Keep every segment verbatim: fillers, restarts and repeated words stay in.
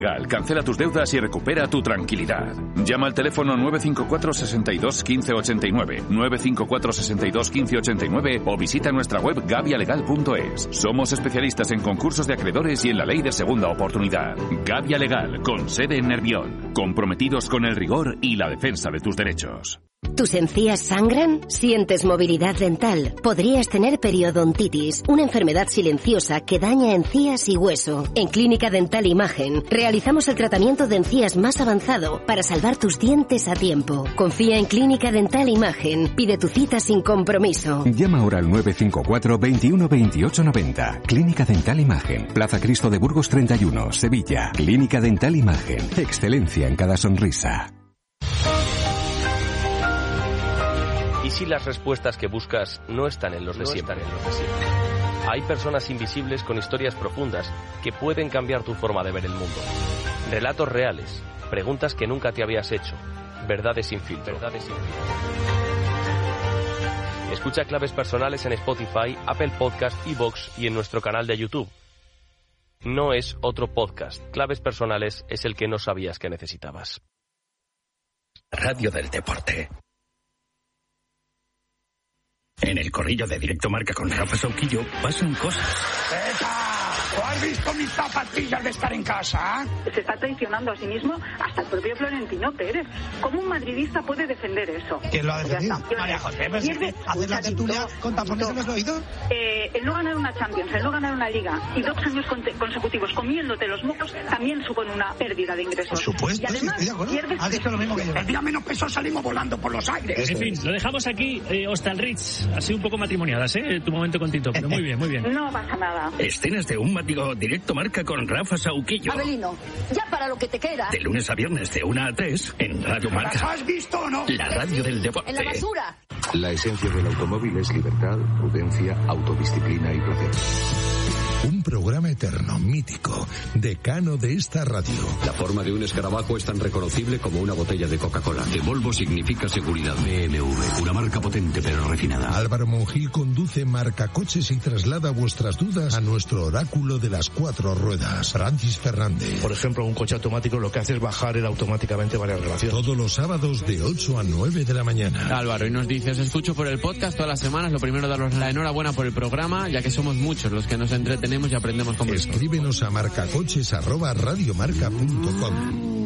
Cancela tus deudas y recupera tu tranquilidad. Llama al teléfono nueve cinco cuatro, seis dos, uno cinco ocho nueve, nueve cinco cuatro, seis dos, uno cinco ocho nueve o visita nuestra web gavia legal punto es. Somos especialistas en concursos de acreedores y en la ley de segunda oportunidad. Gavia Legal, con sede en Nervión. Comprometidos con el rigor y la defensa de tus derechos. ¿Tus encías sangran? ¿Sientes movilidad dental? Podrías tener periodontitis, una enfermedad silenciosa que daña encías y hueso. En Clínica Dental Imagen realizamos el tratamiento de encías más avanzado para salvar tus dientes a tiempo. Confía en Clínica Dental Imagen. Pide tu cita sin compromiso. Llama ahora al nueve cinco cuatro, veintiuno, veintiocho, noventa. Clínica Dental Imagen. Plaza Cristo de Burgos treinta y uno, Sevilla. Clínica Dental Imagen. Excelencia en cada sonrisa. ¿Y si las respuestas que buscas no están en los de siempre? Hay personas invisibles con historias profundas que pueden cambiar tu forma de ver el mundo. Relatos reales, preguntas que nunca te habías hecho, verdades sin filtro. Verdades sin filtro. Escucha Claves Personales en Spotify, Apple Podcast, iVoox y en nuestro canal de YouTube. No es otro podcast. Claves Personales es el que no sabías que necesitabas. Radio del Deporte. En el corrillo de Directo Marca con Rafa Sauquillo pasan cosas. ¡Eta! ¿O has visto mis zapatillas de estar en casa? Se está traicionando a sí mismo hasta el propio Florentino Pérez. ¿Cómo un madridista puede defender eso? ¿Quién lo ha defendido? María José, pues, ¿hacer la tertulia con tapones en los oídos? Eh, el no ganar una Champions, el no ganar una Liga y dos años consecutivos comiéndote los mocos también supone una pérdida de ingresos. Por supuesto, y además, estoy de acuerdo. Pierdes... Ha dicho lo mismo que yo. El día menos peso salimos volando por los aires. En fin, lo dejamos aquí. Eh, Hostalrich, así un poco matrimoniadas, ¿eh? Tu momento con Tito, pero muy bien, muy bien. No pasa nada. Escenas de un mático Directo Marca con Rafa Sauquillo. Abelino, ya para lo que te queda. De lunes a viernes de una a tres en Radio Marca. ¿Las has visto o no? La radio del deporte. En la basura. La esencia del automóvil es libertad, prudencia, autodisciplina y placer. Un programa eterno, mítico, decano de esta radio. La forma de un escarabajo es tan reconocible como una botella de Coca-Cola. Que Volvo significa seguridad. B M W, una marca potente pero refinada. Álvaro Monjil conduce Marcacoches y traslada vuestras dudas a nuestro oráculo de las cuatro ruedas. Francis Fernández. Por ejemplo, un coche automático lo que hace es bajar él automáticamente varias relaciones. Todos los sábados de ocho a nueve de la mañana. Álvaro, y nos dice, os escucho por el podcast todas las semanas. Lo primero, daros la enhorabuena por el programa, ya que somos muchos los que nos entretenemos y aprendemos con vosotros. Escríbenos a marcacoches arroba radiomarca punto com.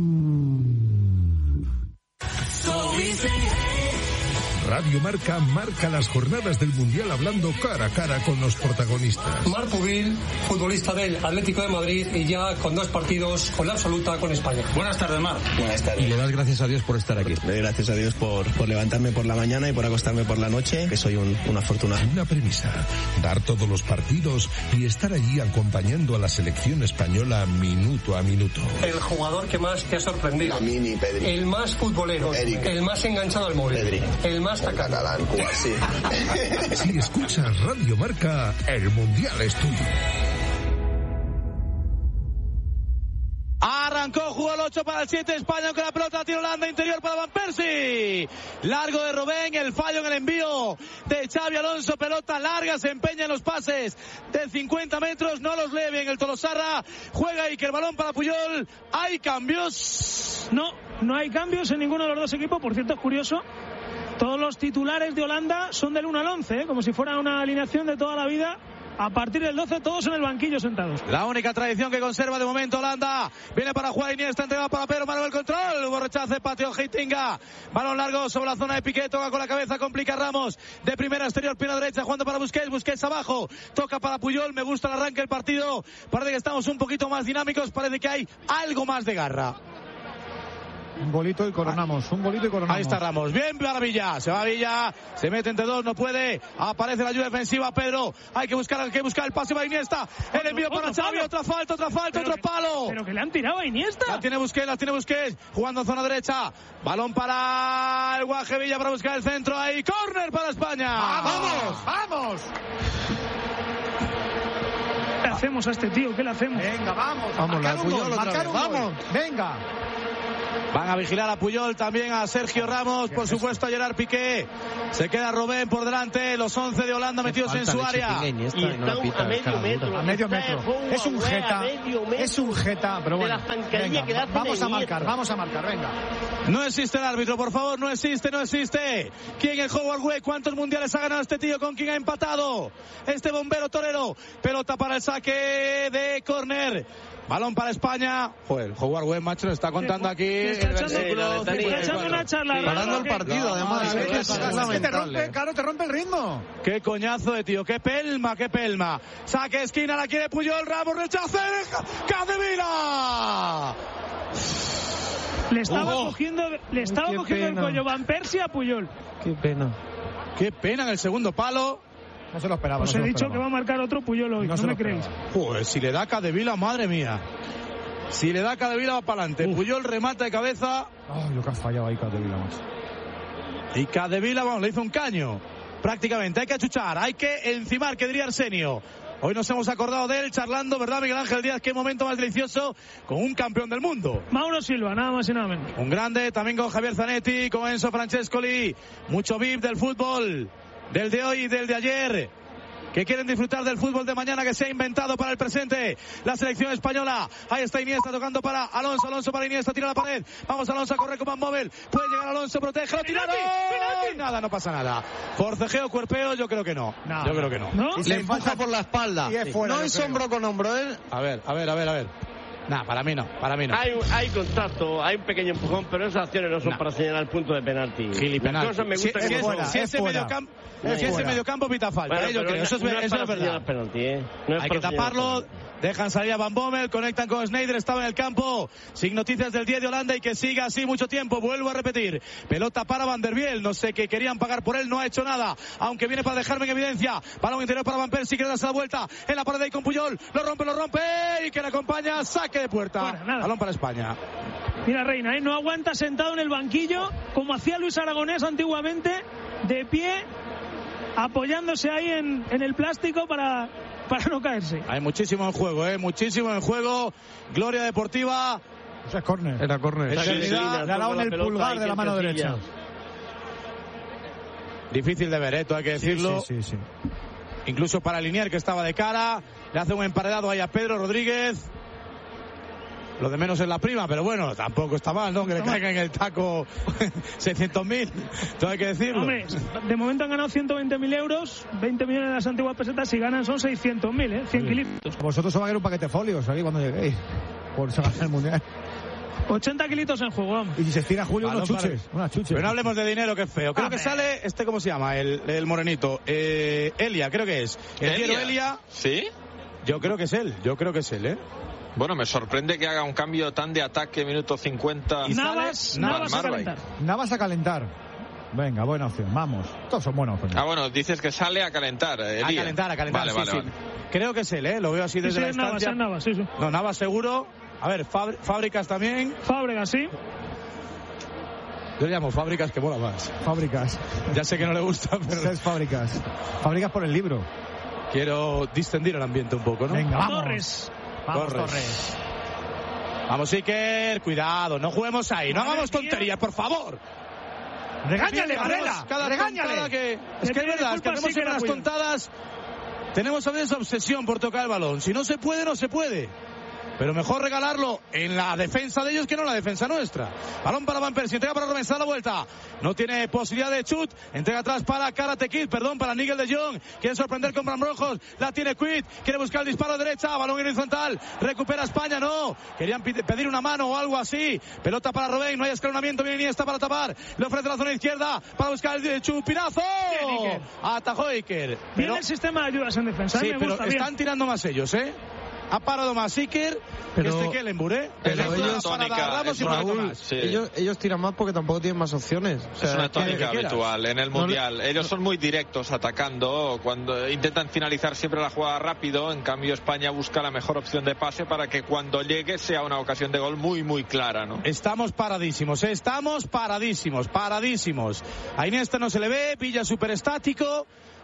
Radio Marca marca las jornadas del Mundial hablando cara a cara con los protagonistas. Marc Ubil, futbolista del Atlético de Madrid y ya con dos partidos con la absoluta con España. Buenas tardes, Marc. Buenas tardes. Y le das gracias a Dios por estar aquí. Le doy gracias a Dios por, por levantarme por la mañana y por acostarme por la noche, que soy un, un afortunado. Una premisa, dar todos los partidos y estar allí acompañando a la selección española minuto a minuto. El jugador que más te ha sorprendido. A mí ni Pedri. El más futbolero. Eric. El más enganchado al móvil. Pedri. El más catalán, Cuba, sí. Si escuchas Radio Marca, el Mundial es tuyo. Arrancó, jugó el ocho para el siete, España con la pelota, tiro Holanda, interior para Van Persie. Largo de Robben, el fallo en el envío de Xabi Alonso, pelota larga, se empeña en los pases de cincuenta metros, no los lee bien el Tolosarra, juega Iker, balón para Puyol, ¿hay cambios? No, no hay cambios en ninguno de los dos equipos, por cierto es curioso. Todos los titulares de Holanda son del uno al once, ¿eh? Como si fuera una alineación de toda la vida. A partir del doce, todos en el banquillo sentados. La única tradición que conserva de momento Holanda. Viene para Juan Iniesta, entrega para Pedro, mano del control. Hubo rechace, patio Heitinga. Balón largo sobre la zona de Piqué, toca con la cabeza, complica Ramos. De primera exterior, pierna derecha, jugando para Busquets. Busquets abajo, toca para Puyol. Me gusta el arranque del partido. Parece que estamos un poquito más dinámicos, parece que hay algo más de garra. Un bolito y coronamos, un bolito y coronamos. Ahí está Ramos, bien para Villa, se va Villa, se mete entre dos, no puede, aparece la ayuda defensiva, Pedro, hay que buscar, hay que buscar el pase para Iniesta, el envío para Xavi, otra falta, otra falta, pero otro que, palo. Pero que le han tirado a Iniesta. La tiene Busquets, la tiene Busquets, jugando a zona derecha, balón para el Guaje Villa para buscar el centro, ahí, córner para España. ¡Vamos, vamos! ¿Qué le hacemos a este tío? ¿Qué le hacemos? Venga, vamos, vamos, marcar un gol, marcar un vamos, gol. venga. Van a vigilar a Puyol, también a Sergio Ramos, por supuesto a Gerard Piqué. Se queda Robben por delante, los once de Holanda metidos en su área. Y está a medio metro. A medio metro. Es un jeta. Es un jeta, pero bueno. Venga, vamos a marcar, vamos a marcar, venga. No existe el árbitro, por favor, no existe, no existe. ¿Quién es Howard Way? ¿Cuántos mundiales ha ganado este tío? ¿Con quién ha empatado? Este bombero torero. Pelota para el saque de córner. Balón para España. Joder, Howard Webb, macho, nos está contando aquí está el echando, versículo está echando una charla. Sí. Parando el partido, no, además. es, es, es, es que te rompe, claro, te rompe el ritmo. Qué coñazo de tío, qué pelma, qué pelma. Saque esquina, la quiere Puyol, Ramos rechaza. ¡Capdevila! Le estaba Ojo. cogiendo, le estaba Qué cogiendo pena. el cuello Van Persie a Puyol. Qué pena. Qué pena en el segundo palo. No se lo esperaba. Os no he se lo dicho esperaba. que va a marcar otro Puyol hoy, no, No no se me lo creéis. Joder, si le da Capdevila, madre mía. Si le da Capdevila va para adelante. Puyol remata de cabeza. Ay, lo que has fallado ahí, Capdevila, macho. Y Capdevila, vamos, le hizo un caño. Prácticamente, hay que achuchar, hay que encimar, que diría Arsenio. Hoy nos hemos acordado de él charlando, ¿verdad, Miguel Ángel Díaz? Qué momento más delicioso con un campeón del mundo. Mauro Silva, nada más y nada menos. Un grande, también con Javier Zanetti, con Enzo Francescoli. Mucho V I P del fútbol, del de hoy y del de ayer, que quieren disfrutar del fútbol de mañana que se ha inventado para el presente la selección española. Ahí está Iniesta tocando para Alonso, Alonso para Iniesta, tira la pared. Vamos Alonso a correr con Van Móvil. Puede llegar Alonso, protege, lo tiraron. Nada, no pasa nada. Forcejeo, cuerpeo, yo creo que no. No, yo creo que no. ¿No? Le empuja por la espalda. Y es fuera, no yo es creo. hombro con hombro, ¿eh? A ver, a ver, a ver, a ver. Nah, para mí no, para mí no. Hay, hay contacto, hay un pequeño empujón, pero esas acciones no son No. para señalar el punto de penalti. Gili, Las penalti. cosas me Si, gusta si que es, fuera, si es ese fuera. mediocampo, Es si ese fuera. mediocampo pita falta, Bueno, eh, yo pero creo. no, Eso es, no eso es es para verdad. señalar penalti, ¿eh? No es Hay para que señalar taparlo. penalti. Dejan salir a Van Bommel, conectan con Sneijder, estaba en el campo, sin noticias del diez de Holanda y que siga así mucho tiempo. Vuelvo a repetir, pelota para Van der Biel, no sé qué querían pagar por él, no ha hecho nada, aunque viene para dejarme en evidencia. Balón interior para Van Persie, que darse la vuelta en la pared ahí con Puyol, lo rompe, lo rompe y que le acompaña, saque de puerta. Fuera, nada. Balón para España. Mira, Reina, ¿eh? No aguanta sentado en el banquillo como hacía Luis Aragonés antiguamente, de pie, apoyándose ahí en, en el plástico para, para no caerse. Hay muchísimo en juego, eh, muchísimo en juego. Gloria deportiva. Eso es córner. Era córner. Esa que Le ha dado en el pulgar de la mano derecha. Difícil de ver, esto hay que decirlo. Sí, sí, sí, sí. Incluso para Linier, que estaba de cara, le hace un emparedado ahí a Pedro Rodríguez. Lo de menos es la prima, pero bueno, tampoco está mal, ¿no? Que le caiga en el taco seiscientos mil. Todo hay que decirlo. Hombre, de momento han ganado ciento veinte mil euros, veinte millones de las antiguas pesetas, si ganan son seiscientos mil, ¿eh? cien kilitos. Vosotros os va a querer un paquete de folios aquí cuando lleguéis. Por ganar el mundial. ochenta kilitos en juego, vamos. Y si se estira Julio, Balón unos para- chuches. Unas chuches. Pero no hablemos de dinero, que es feo. Creo Hombre. que sale, este, ¿cómo se llama? El, el morenito. Eh, Elia, creo que es. El Piero Elia. ¿Sí? Yo creo que es él, yo creo que es él, ¿eh? Bueno, me sorprende que haga un cambio tan de ataque, minuto cincuenta. Y Navas, sale Navas a Marley. calentar. Navas a calentar. Venga, buena opción. Vamos. Todos son buenas opciones. Ah, bueno, dices que sale a calentar. A Elías. calentar, a calentar. Vale, sí, vale, sí. vale. Creo que es él, ¿eh? Lo veo así Sí, desde sí, la es Navas, distancia. es Navas, sí, sí. No, Navas seguro. A ver, Fab- Fábricas también. Fábregas, sí. Yo le llamo Fábricas, que mola más. Fábricas. Ya sé que no le gusta, pero Es fábricas. Fábricas por el libro. quiero distendir el ambiente un poco, ¿no? Venga, vamos. Torres. Vamos, Torres. Torres. Vamos, Iker, cuidado, no juguemos ahí, no Madre hagamos mía. tonterías, por favor. Regáñale, Hacemos Varela. cada Regáñale. tontada que... Es Le que es pide verdad, es que disculpas, hacemos sí, que siempre era unas Puyol. tontadas. Tenemos a veces obsesión por tocar el balón. Si no se puede, no se puede. Pero mejor regalarlo en la defensa de ellos que no en la defensa nuestra. Balón para Van Persie, entrega para Robben, se da la vuelta. No tiene posibilidad de chut. Entrega atrás para Karate Kid, perdón, para Nigel de Jong. Quiere sorprender con Rojos. La tiene Quid. Quiere buscar el disparo a derecha. Balón horizontal. Recupera España, no. Querían pide- pedir una mano o algo así. Pelota para Robben, no hay escalonamiento. Viene Iniesta para tapar. Le ofrece la zona izquierda para buscar el chupinazo. Bien, Iker. Atajó Iker. Viene Pero, el sistema de ayudas en defensa. sí, me pero gusta, bien. están tirando más ellos, ¿eh? Ha parado más Iker que Pero- este Kellenburg, ¿eh? pero Es una ellos- parada tónica, Ramos y es un poquito Raúl, más. sí. Ellos, ellos tiran más porque tampoco tienen más opciones. O sea, Es una que- tónica que quieras. habitual en el No le- Mundial. Ellos son muy directos atacando, cuando intentan finalizar siempre la jugada rápido. En cambio, España busca la mejor opción de pase para que cuando llegue sea una ocasión de gol muy, muy clara, ¿no? Estamos paradísimos, ¿eh? Estamos paradísimos, paradísimos. A Iniesta no se le ve, pilla súper estático.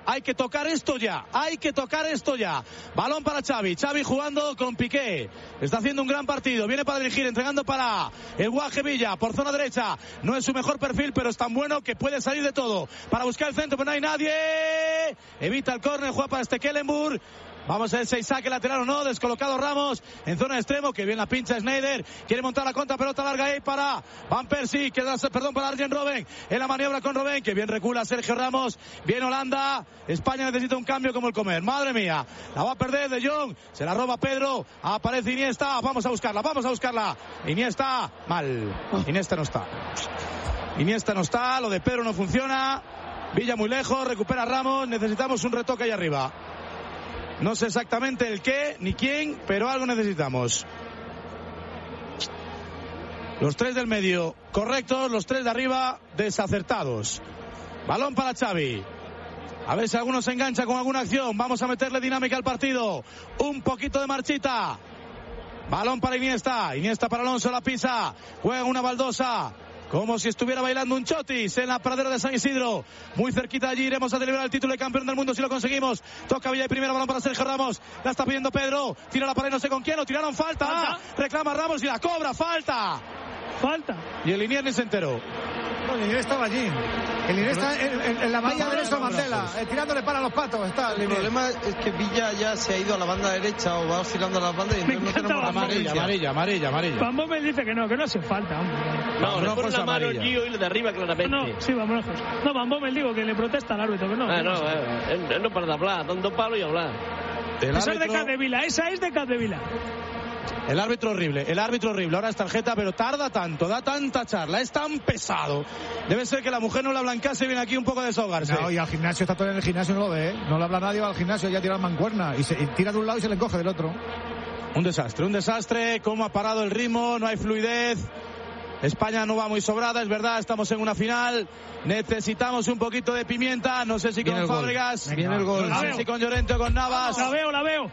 Hay que tocar esto ya, hay que tocar esto ya. Balón para Xavi, Xavi jugando con Piqué. Está haciendo un gran partido, viene para dirigir, entregando para el Guaje Villa, por zona derecha. No es su mejor perfil, pero es tan bueno que puede salir de todo. Para buscar el centro, pero no hay nadie. Evita el córner, juega para Stekelenburg. Vamos a ver si hay saque lateral o no. Descolocado Ramos en zona de extremo. Que bien la pincha Schneider. Quiere montar la contra, pelota larga ahí para Van Persie. Que da, perdón, para Arjen Robben. En la maniobra con Robben. Que bien recula Sergio Ramos. Bien Holanda. España necesita un cambio como el comer. Madre mía. La va a perder De Jong. Se la roba Pedro. Aparece Iniesta. Vamos a buscarla, vamos a buscarla. Iniesta. Mal. Iniesta no está. Iniesta no está. Lo de Pedro no funciona. Villa muy lejos. Recupera Ramos. Necesitamos un retoque ahí arriba. No sé exactamente el qué ni quién, pero algo necesitamos. Los tres del medio correctos, los tres de arriba desacertados. Balón para Xavi. A ver si alguno se engancha con alguna acción. Vamos a meterle dinámica al partido. Un poquito de marchita. Balón para Iniesta. Iniesta para Alonso, la pisa. Juega una baldosa. Como si estuviera bailando un chotis en la pradera de San Isidro. Muy cerquita allí, iremos a celebrar el título de campeón del mundo si lo conseguimos. Toca Villa y primera, balón para Sergio Ramos. La está pidiendo Pedro. Tira la pared, no sé con quién. Lo tiraron, falta. ¿Falta? Reclama Ramos y la cobra, falta. Falta. Y el Liniers ni se enteró. No, el Liniers estaba allí. El Liniers está en, en, en la malla de Nelson Mandela, eh, tirándole para los patos. Está el, el problema es que Villa ya se ha ido a la banda derecha o va oscilando a la banda y entonces no tenemos la amarilla, amarilla, amarilla, amarilla. Van Bommel dice que no, que no hace falta. Hombre. No, no, no pone la mano Gio y le de arriba claramente. No, sí, vamos lejos. No, Van Bommel digo que le protesta al árbitro, que no. Ah, no, no, eh, eh, no para de hablar, dando palo y hablar. El esa árbitro... es de Capdevila, esa es de Capdevila. El árbitro horrible, el árbitro horrible. Ahora es tarjeta, pero tarda tanto, da tanta charla, es tan pesado. Debe ser que la mujer no la blancase y viene aquí un poco a desahogarse. No, y al gimnasio, está todo en el gimnasio, no lo ve, ¿eh? No le habla nadie, va al gimnasio, ya tira la mancuerna y, se, y tira de un lado y se le encoge del otro. Un desastre, un desastre, cómo ha parado el ritmo, no hay fluidez. España no va muy sobrada, es verdad, estamos en una final. Necesitamos un poquito de pimienta, no sé si con Fábregas, viene el gol. No sé si con Llorente o con Navas. La veo, la veo.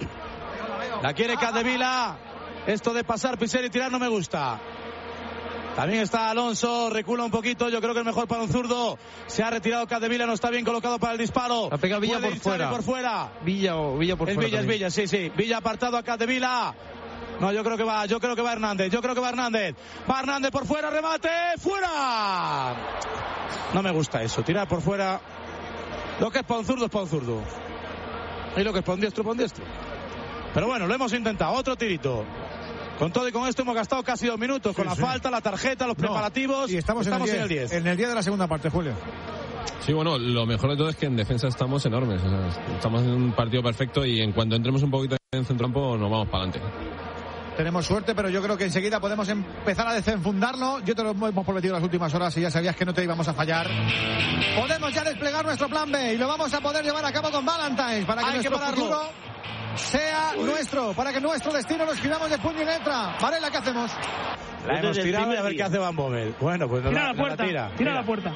La quiere Capdevila. Esto de pasar, pisar y tirar no me gusta. También está Alonso, recula un poquito, yo creo que es mejor para un zurdo. Se ha retirado Capdevila, no está bien colocado para el disparo. La pega Villa por fuera. por fuera. Villa o Villa por es fuera. Villa, también. Es Villa, sí, sí. Villa apartado a Capdevila. No, yo creo que va, yo creo que va Hernández, yo creo que va Hernández. Va Hernández por fuera, remate, fuera. No me gusta eso, tirar por fuera. Lo que es para un zurdo es para un zurdo. Y lo que es para un diestro, para un diestro. Pero bueno, lo hemos intentado, otro tirito. Con todo y con esto hemos gastado casi dos minutos, con sí, la sí. falta, la tarjeta, los no, preparativos. Y estamos, estamos en el diez. En el diez de la segunda parte, Julio. Sí, bueno, lo mejor de todo es que en defensa estamos enormes. O sea, estamos en un partido perfecto y en cuanto entremos un poquito en centrocampo nos vamos para adelante. Tenemos suerte, pero yo creo que enseguida podemos empezar a desenfundarlo. Yo te lo hemos prometido las últimas horas y ya sabías que no te íbamos a fallar. Podemos ya desplegar nuestro plan B y lo vamos a poder llevar a cabo con Valentine's para que Hay nuestro que futuro sea Uy. nuestro, para que nuestro destino lo escribamos de puño y letra. Varela, ¿qué hacemos? La hemos tirado y a ver qué hace Van Bommel. Bueno, pues tira la, la puerta, la tira. Tira la puerta.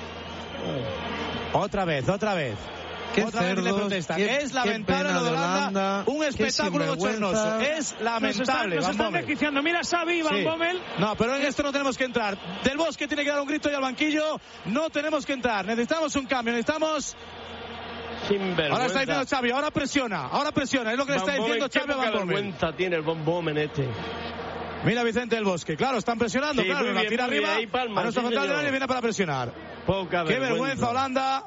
Otra vez, otra vez. Qué Otra cerdos, vez protesta. qué, es lamentable lo de Holanda, Holanda, un espectáculo bochornoso. Es lamentable. Nos están, nos están desquiciando. Mira Xavi y Van sí. Bommel. No, pero en esto no tenemos que entrar. Del Bosque tiene que dar un grito y al banquillo. No tenemos que entrar. Necesitamos un cambio. Necesitamos. Ahora está diciendo Xavi, ahora presiona, ahora presiona. Es lo que Van le está diciendo Xavi a Van Bommel. Qué vergüenza tiene el Van Bommel este. Mira Vicente del Bosque, claro, están presionando, sí, claro, bien, la tira arriba. Ahí, Palma, a nuestro sí, central del área viene para presionar. Poca Qué vergüenza, vergüenza Holanda.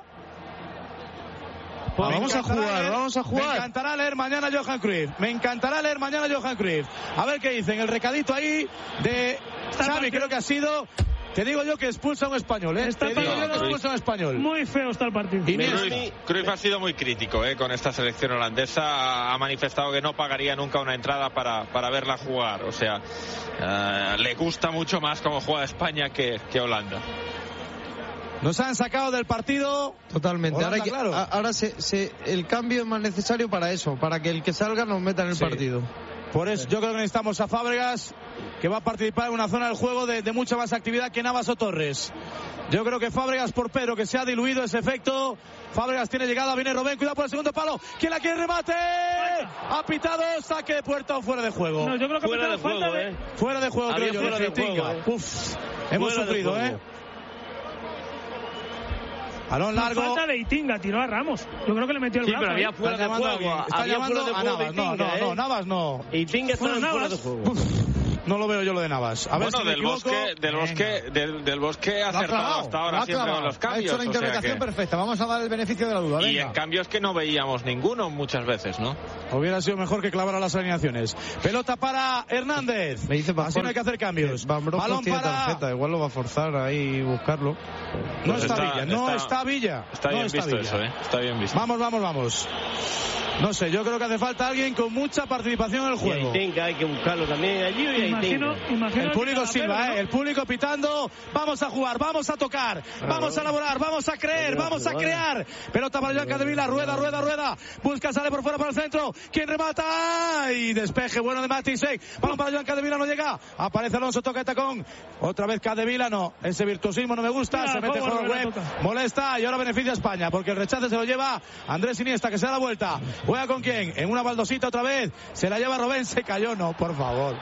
Pues vamos a jugar, leer, vamos a jugar. Me encantará leer mañana Johan Cruyff. Me encantará leer mañana Johan Cruyff. A ver qué dicen. El recadito ahí de Xavi, creo que ha sido. Te digo yo que expulsa a un español, ¿eh? Te digo yo que expulsa a un español. Muy feo está el partido. Cruyff, Cruyff ha sido muy crítico ¿eh? con esta selección holandesa. Ha manifestado que no pagaría nunca una entrada para, para verla jugar. O sea, uh, le gusta mucho más cómo juega España que, que Holanda. Nos han sacado del partido. Totalmente. Holanda, ahora que, claro. a, ahora se, se, el cambio es más necesario para eso, para que el que salga nos meta en el sí. partido. Por eso yo creo que necesitamos a Fábregas, que va a participar en una zona del juego de, de mucha más actividad que Navas o Torres. Yo creo que Fábregas por Pedro, que se ha diluido ese efecto. Fábregas tiene llegada, viene Robben, cuidado por el segundo palo. ¿Quién la quiere? Remate. Ha pitado, saque de puerta o fuera de juego. No, yo creo que fuera de juego, de... eh. Fuera de juego, Había creo yo. Fuera de juego, eh. Uf, hemos fuera sufrido, eh. Balón largo. Falta de Itinga, tiró a Ramos. Yo creo que le metió el sí, brazo. Pero había ¿eh? fuera de juego. Está había llamando fuera de a juego Navas. de Itinga, no, no, ¿eh? no, Navas no. Itinga está bueno, fuera de juego. No lo veo yo lo de Navas. A ver bueno, si me del, equivoco. bosque, del, bosque, del, del Bosque ha acertado hasta ahora siempre con los cambios. Ha hecho la interpretación o sea que... perfecta. Vamos a dar el beneficio de la duda. Venga. Y en cambio es que no veíamos ninguno muchas veces, ¿no? Hubiera sido mejor que clavara las alineaciones. Pelota para Hernández. Me dice Así no hay que hacer cambios. Van Bronckhorst Balón tiene para... tarjeta. Igual lo va a forzar ahí buscarlo. No Pues está, está Villa, no está, está Villa. Está no bien está visto Villa. eso, ¿eh? Está bien visto. Vamos, vamos, vamos. No sé, yo creo que hace falta alguien con mucha participación en el juego. Y Itinga, hay que buscarlo también allí. Y imagino, imagino el público silba, pelo, ¿no? ¿eh? El público pitando. Vamos a jugar, vamos a tocar, vamos a elaborar, vamos a creer, vamos a crear. Pelota para Joan Capdevila, rueda, rueda, rueda. Busca, sale por fuera para el centro. ¿Quién remata? Y despeje bueno de Matisek. Balón para Joan Capdevila, no llega. Aparece Alonso, toca el tacón. Otra vez Capdevila, no. Ese virtuosismo no me gusta. Mira, se mete juego, juego web. Molesta y ahora beneficia a España porque el rechace se lo lleva Andrés Iniesta, que se da la vuelta. ¿Juega con quién? En una baldosita otra vez. Se la lleva Robben, se cayó. No, por favor.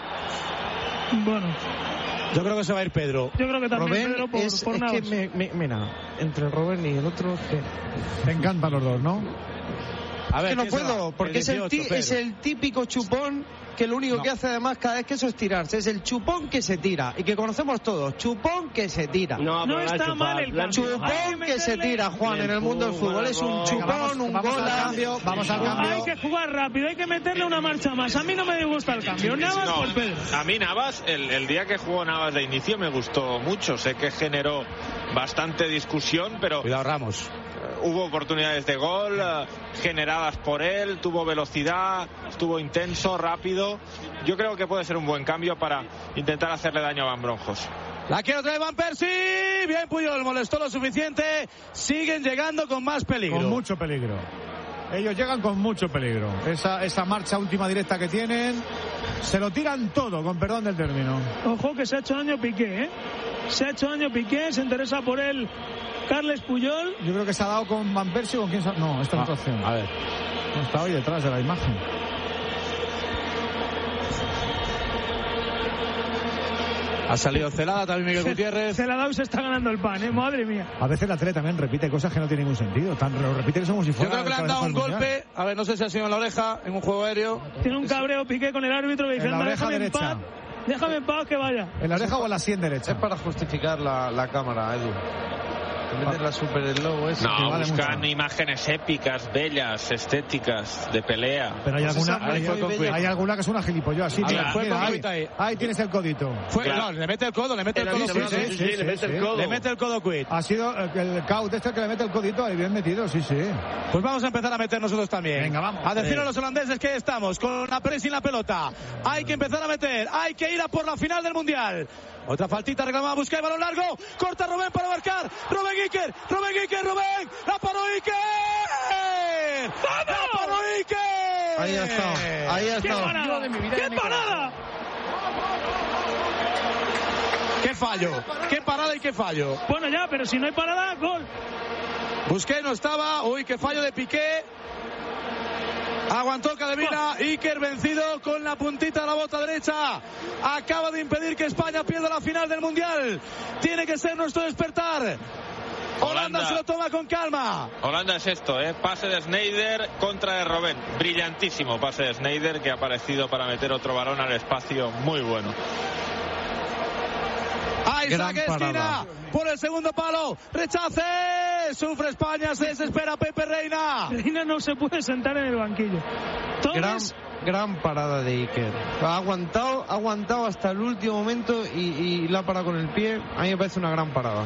Bueno. Yo creo que se va a ir Pedro. Yo creo que también Robben Pedro por, es, por es Navas. que me, me, mira, entre Robben y el otro que... Te encantan los dos, ¿no? A ver, que no ¿quién se puedo, va? porque El dieciocho, es, el ti- es el típico chupón que lo único No. que hace además cada vez que eso es tirarse. Es el chupón que se tira y que conocemos todos. Chupón que se tira. No, No pero está chupar, mal el la- cambio. Chupón Hay que que se meterle- tira, Juan, en el mundo del fútbol. Es un Venga, chupón, vamos, un vamos al gola. cambio, vamos al Hay cambio. que jugar rápido, hay que meterle una marcha más. A mí no me disgusta el cambio. Navas No, por Pedro. a mí Navas, el, el día que jugó Navas de inicio me gustó mucho. Sé que generó bastante discusión, pero Cuidado, Ramos. hubo oportunidades de gol eh, generadas por él, tuvo velocidad, estuvo intenso, rápido. Yo creo que puede ser un buen cambio para intentar hacerle daño a Van Bronckhorst. La quiere otra vez Van Persie. Bien, Puyol, molestó lo suficiente. Siguen llegando con más peligro. Con mucho peligro. Ellos llegan con mucho peligro. Esa, esa marcha última directa que tienen, se lo tiran todo, con perdón del término. Ojo que se ha hecho daño Piqué, ¿eh? Se ha hecho daño Piqué, se interesa por él Carles Puyol. Yo creo que se ha dado con Van Persie o con quién se ha... No, esta es otra opción. A ver. No, está hoy detrás de la imagen. Ha salido Celada también Miguel Gutiérrez. Celada se está ganando el pan, ¿eh? Madre mía. A veces la tele también repite cosas que no tienen ningún sentido. Tan, lo repite como si Yo fuera... creo que le han el dado un cabeza del golpe. A ver, no sé si ha sido en la oreja, en un juego aéreo. Tiene un cabreo Piqué con el árbitro que dice, En la anda, oreja déjame en derecha. paz. Déjame en paz que vaya. mundial. ¿En la oreja o en la sien derecha? Es para justificar la, la cámara, Edu. En vez de la super del lobo ese. No, que vale buscan mucho. imágenes épicas, bellas, estéticas, de pelea. Pero hay Pues alguna, esa hay, fue hay, bella. hay alguna que es una gilipollas. Así, Ah, mira, claro. Fue mira, con ahí, Quit ahí. ahí tienes el codito. Fue, Claro. No, le mete el codo, le mete el Él ha codo. dicho, Sí, sí, sí, sí, le mete el codo. Le mete el codo Quit. Ha sido el, el caut este que le mete el codito ahí bien metido, sí, sí. Pues vamos a empezar a meter nosotros también. Venga, vamos. A decir a Sí. los holandeses que estamos con la presa y la pelota. Hay que empezar a meter, hay que ir a por la final del Mundial. Otra faltita reclamada, busca el balón largo. Corta Robben para marcar. Robben Iker, Robben Iker, Robben. La paró Iker. La paró Iker. Ahí ha estado, ahí ha ¡Qué estado. parada! ¡Qué parada! Qué fallo, qué parada y qué fallo. Bueno, ya, pero si no hay parada, gol. Busqué, no estaba. Uy, qué fallo de Piqué. Aguantó Capdevila, Iker vencido con la puntita de la bota derecha. Acaba de impedir que España pierda la final del Mundial. Tiene que ser nuestro despertar. Holanda, Holanda. se lo toma con calma. Holanda es esto, ¿eh? Pase de Sneijder contra de Robben. Brillantísimo pase de Sneijder que ha aparecido para meter otro balón al espacio. Muy bueno. Ahí Gran saque esquina parada. por el segundo palo. Rechace. Sufre España, se desespera Pepe Reina. Reina no se puede sentar en el banquillo. Gran, Todos, gran parada de Iker. Ha aguantado, ha aguantado hasta el último momento y, y la ha parado con el pie. A mí me parece una gran parada.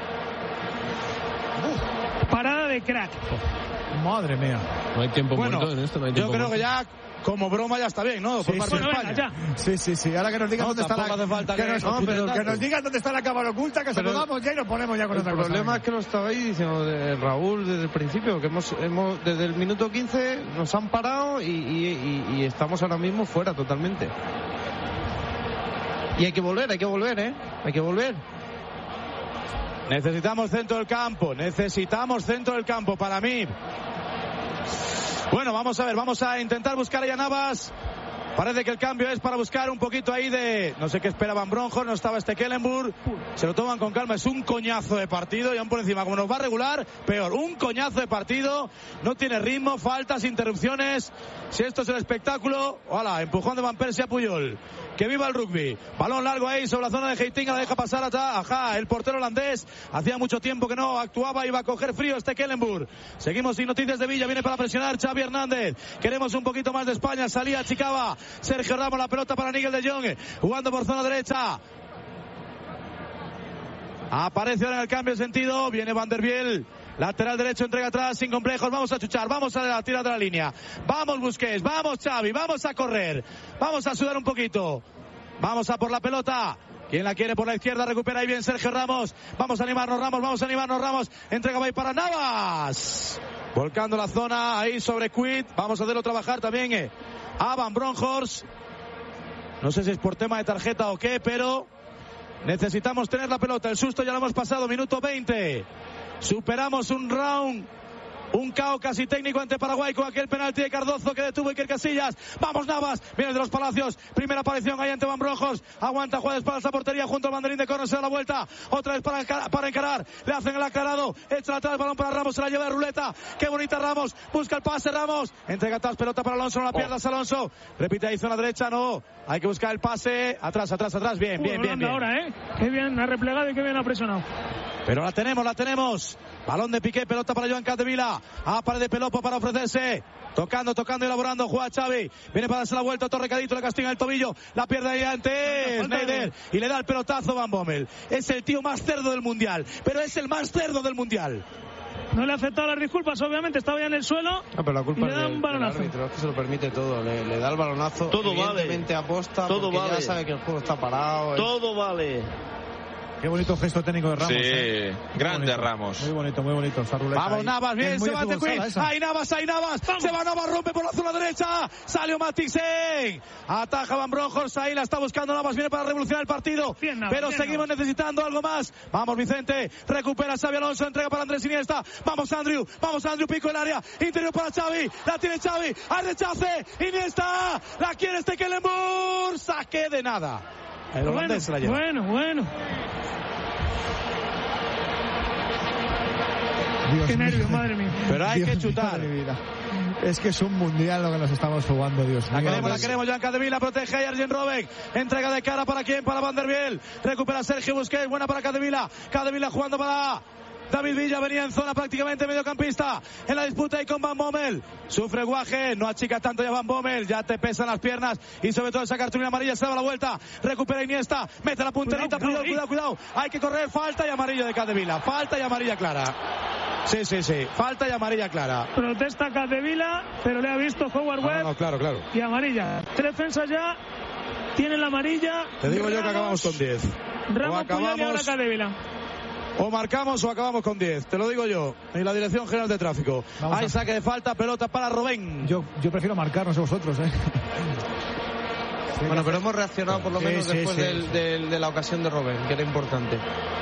parada de crack. Madre mía. No hay tiempo Bueno, muerto en esto, no hay yo tiempo creo que muerto. ya como broma ya está bien, ¿no? Por Sí, parte sí. de Bueno, España. venga, ya. Sí, sí, sí. Ahora que nos digan No, dónde está la... tampoco hace falta que, que- nos, no, pero pero- que nos digan dónde está la cámara oculta, que Pero- se lo damos ya y nos ponemos ya con El otra cosa. problema es que lo estaba ahí diciendo de Raúl desde el principio, que hemos, hemos desde el minuto quince nos han parado y, y, y, y estamos ahora mismo fuera totalmente. Y hay que volver, hay que volver, ¿eh? Hay que volver. Necesitamos centro del campo, necesitamos centro del campo para mí. Bueno, vamos a ver, vamos a intentar buscar a Navas. Parece que el cambio es para buscar un poquito ahí de... No sé qué espera Van Bronkhorst, no estaba este Kellenburg. Se lo toman con calma, es un coñazo de partido. Y aún por encima, como nos va a regular, peor. Un coñazo de partido, no tiene ritmo, faltas, interrupciones. Si esto es el espectáculo, ¡hala! Empujón de Van Persie a Puyol. Que viva el rugby. Balón largo ahí sobre la zona de Heitinga, la deja pasar atrás. Ajá, el portero holandés. Hacía mucho tiempo que no actuaba, iba a coger frío este Kellenburg. Seguimos sin noticias de Villa, viene para presionar Xavi Hernández. Queremos un poquito más de España, salía Chicaba. Sergio Ramos, la pelota para Nigel de Jong, jugando por zona derecha. Aparece ahora en el cambio de sentido, viene Van der Biel. Lateral derecho, entrega atrás, sin complejos. Vamos a chuchar, vamos a la tira de la línea. Vamos Busquets, vamos Xavi, vamos a correr. Vamos a sudar un poquito. Vamos a por la pelota. ¿Quién la quiere por la izquierda? Recupera ahí bien Sergio Ramos. Vamos a animarnos Ramos, vamos a animarnos Ramos. Entrega ahí para Navas. Volcando la zona ahí sobre Quid. Vamos a hacerlo trabajar también eh, a Van Bronkhorst. No sé si es por tema de tarjeta o qué, pero necesitamos tener la pelota. El susto ya lo hemos pasado, minuto veinte. Superamos un round, un caos casi técnico ante Paraguay con aquel penalti de Cardozo que detuvo Iker Casillas. Vamos Navas, viene de los Palacios, primera aparición ahí ante Van Bronkhorst, aguanta, juega de espaldas a portería junto al banderín de córner, se da la vuelta, otra vez para, encar para encarar, le hacen el aclarado, echa atrás el balón para Ramos, se la lleva de ruleta, qué bonita Ramos, busca el pase Ramos, entrega atrás, pelota para Alonso, no la pierdas Alonso, repite ahí zona derecha, no, hay que buscar el pase, atrás, atrás, atrás, bien, bien, bien, bien. Ahora, ¿eh? Qué bien ha replegado y qué bien ha presionado. Pero la tenemos, la tenemos. Balón de Piqué, pelota para Joan Capdevila. A pared de Pelopo para ofrecerse. Tocando, tocando y elaborando. Juega Xavi. Viene para darse la vuelta. Otro recadito. Le castiga el tobillo. La pierde ahí antes Schneider. Y le da el pelotazo Van Bommel. Es el tío más cerdo del mundial. Pero es el más cerdo del mundial. No le ha aceptado las disculpas, obviamente. Estaba ya en el suelo. No, pero la culpa y le da es del, un balonazo. del árbitro. Es que se lo permite todo. Le, le da el balonazo. Todo evidentemente vale. aposta. Todo porque vale. ya sabe que el juego está parado. Todo es... vale. Qué bonito gesto técnico de Ramos. Sí, ¿eh? grande bonito, Ramos. Muy bonito, muy bonito. Esa ruleta Vamos ahí. Navas, bien, se va ante Quinn. Ahí Navas, ahí Navas. Vamos. Se va Navas, rompe por la zona derecha. Salió Matixen. Ataja Van Bronkhorst, ahí la está buscando Navas. Viene para revolucionar el partido. Bien, Navas, pero bien, seguimos Navas. necesitando algo más. Vamos Vicente, recupera Xavi Alonso, entrega para Andrés Iniesta. Vamos Andrew, vamos Andrew, pico el área. Interior para Xavi, la tiene Xavi. Hay rechace, Iniesta. La quiere este Kellenburg. Saque de nada. El holandés se la lleva. Bueno, bueno. Dios Qué mío. nervios, madre mía. Pero hay Dios que mío chutar. de mi vida. Es que es un mundial lo que nos estamos jugando, Dios mío. La queremos, la queremos. Joan Capdevila protege a Arjen Robben. Entrega de cara para quién, para Van der Biel. Recupera Sergio Busquets. Buena para Capdevila. Capdevila jugando para David Villa. Venía en zona prácticamente mediocampista. En la disputa ahí con Van Bommel. Sufre Guaje. No achica tanto ya Van Bommel. Ya te pesan las piernas. Y sobre todo esa cartulina amarilla. Se da la vuelta. Recupera Iniesta. Mete la punterita. Cuidado, cuidado, cuidado. Hay que correr. Falta y amarillo de Capdevila. Falta y amarilla clara. Sí, sí, sí. Falta y amarilla clara. Protesta Capdevila, pero le ha visto Howard Webb. No, no, claro, claro. Y amarilla. Tres defensas ya. Tienen la amarilla. Te digo yo que Ramos, acabamos con diez. Ramos, Puyol y ahora Capdevila. O marcamos o acabamos con diez. Te lo digo yo. En la Dirección General de Tráfico. Vamos Hay a... saque de falta, pelota para Robben. Yo, yo prefiero marcar, no sé vosotros, ¿eh? Bueno, pero hemos reaccionado por lo Sí, menos sí, después sí, del, sí. del, de la ocasión de Robben, que era importante.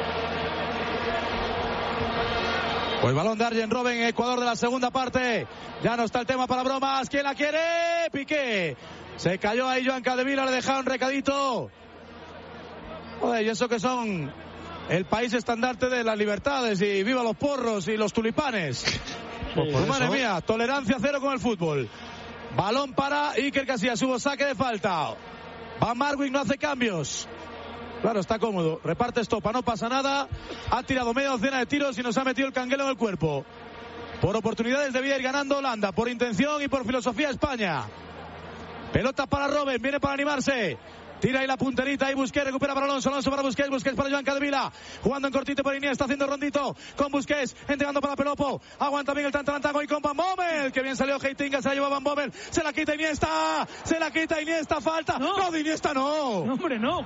Pues balón de Arjen Robben, Ecuador de la segunda parte. Ya no está el tema para bromas. ¿Quién la quiere? Piqué. Se cayó ahí Joan Capdevila, le dejaron recadito. Joder, y eso que son el país estandarte de las libertades y viva los porros y los tulipanes. Pues Sí, madre eso. mía, tolerancia cero con el fútbol. Balón para Iker Casillas, hubo saque de falta. Van Marwijk no hace cambios. Claro, está cómodo. Reparte estopa, no pasa nada. Ha tirado media docena de tiros y nos ha metido el canguelo en el cuerpo. Por oportunidades debía ir ganando Holanda. Por intención y por filosofía España. Pelota para Robben, viene para animarse. Tira ahí la punterita y Busquets, recupera para Alonso, Alonso para Busquets, Busquets para Joan Capdevila, jugando en cortito por Iniesta, haciendo rondito con Busquets, entregando para Pelopo, aguanta bien el tantarantango y con Van Bommel, que bien salió Heitinga, se la lleva Van Bommel, se la quita Iniesta, se la quita Iniesta, falta, no, no de Iniesta no. No, hombre, no.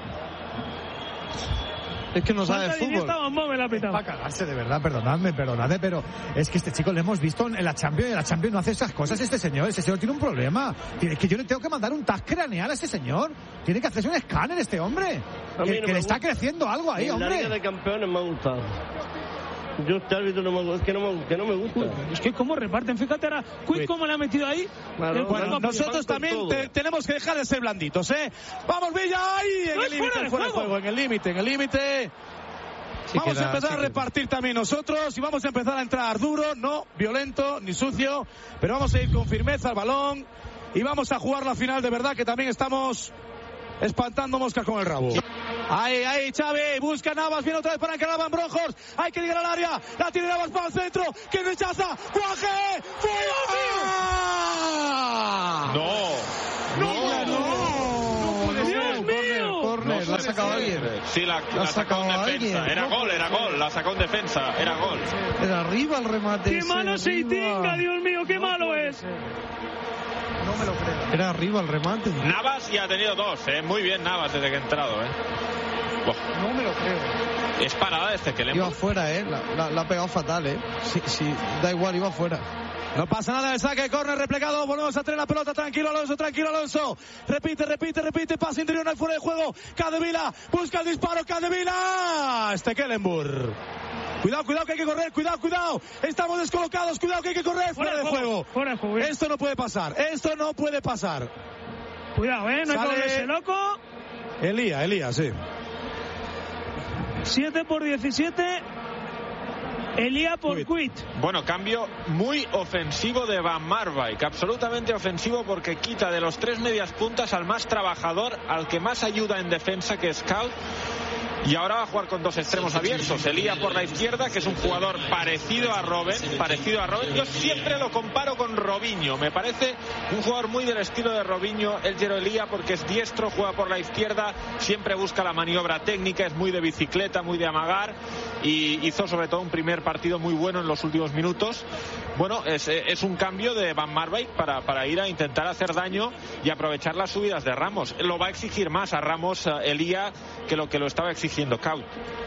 Es que no sabe de fútbol. Para cagarse, de verdad, perdonadme, perdonadme, pero es que este chico lo hemos visto en la Champions y en la Champions no hace esas cosas este señor. Este señor tiene un problema. Es que yo le tengo que mandar un tag craneal a este señor. Tiene que hacerse un escáner este hombre. A mí Que, no que me le está gusta. creciendo algo ahí, En la hombre. Liga de Campeones me ha gustado. Yo este árbitro no me, es que no me, que no me gusta. Uy, es que cómo reparten, fíjate ahora, Cuit cómo le ha metido ahí. Claro, bueno, nosotros también te, tenemos que dejar de ser blanditos, ¿eh? Vamos Villa, ahí en el límite, fuera de juego, en el límite, en el límite. Sí, vamos queda, a empezar sí, a repartir también nosotros y vamos a empezar a entrar duro, no violento ni sucio, pero vamos a ir con firmeza al balón y vamos a jugar la final de verdad, que también estamos espantando moscas con el rabo. Ahí, ahí, Xavi, busca Navas, viene otra vez para encarar a Van Bronckhorst, hay que llegar al área, la tiene Navas para el centro, que rechaza, ¡Guaje! ¡Fuera! ¡No! ¡No! ¡No! ¡No! ¡Dios mío! Corner, la ha sacado alguien. Sí, la, la, la sacado en defensa. Alguien. Era gol, era gol, la sacó en defensa, era gol. Era arriba el remate. ¡Qué malo se tinga, Dios mío, qué malo es! No me lo creo. Era arriba el remate. Navas ya ha tenido dos, ¿eh? Muy bien Navas desde que ha entrado, ¿eh? Oh. No me lo creo. Es parada este que le iba fuera, ¿eh? La, la, la ha pegado fatal, ¿eh? Sí, sí, da igual, iba fuera. No pasa nada, el saque, córner replegado, volvemos a tener la pelota, tranquilo Alonso, tranquilo Alonso, repite, repite, repite, pase interior, no hay fuera de juego, Capdevila, busca el disparo, Capdevila, Stekelenburg. Cuidado, cuidado que hay que correr, cuidado, cuidado, estamos descolocados, cuidado que hay que correr, fuera, fuera de juego, juego. Fuera de juego. Esto no puede pasar, esto no puede pasar. Cuidado, eh, no hay que volverse loco. Elías, Elías, sí. siete por diecisiete. Elías por Cuit. Bueno, cambio muy ofensivo de Van Marwijk, absolutamente ofensivo porque quita de los tres medias puntas al más trabajador, al que más ayuda en defensa, que es Scout. Y ahora va a jugar con dos extremos abiertos. Elías por la izquierda, que es un jugador parecido a Robben, parecido a Robben. Yo siempre lo comparo con Robinho. Me parece un jugador muy del estilo de Robinho, el Jero Elías, porque es diestro, juega por la izquierda, siempre busca la maniobra técnica, es muy de bicicleta, muy de amagar, y hizo sobre todo un primer partido muy bueno en los últimos minutos. Bueno, es, es un cambio de Van Marwijk para, para ir a intentar hacer daño y aprovechar las subidas de Ramos. Lo va a exigir más a Ramos Elías que lo que lo estaba exigiendo Scout.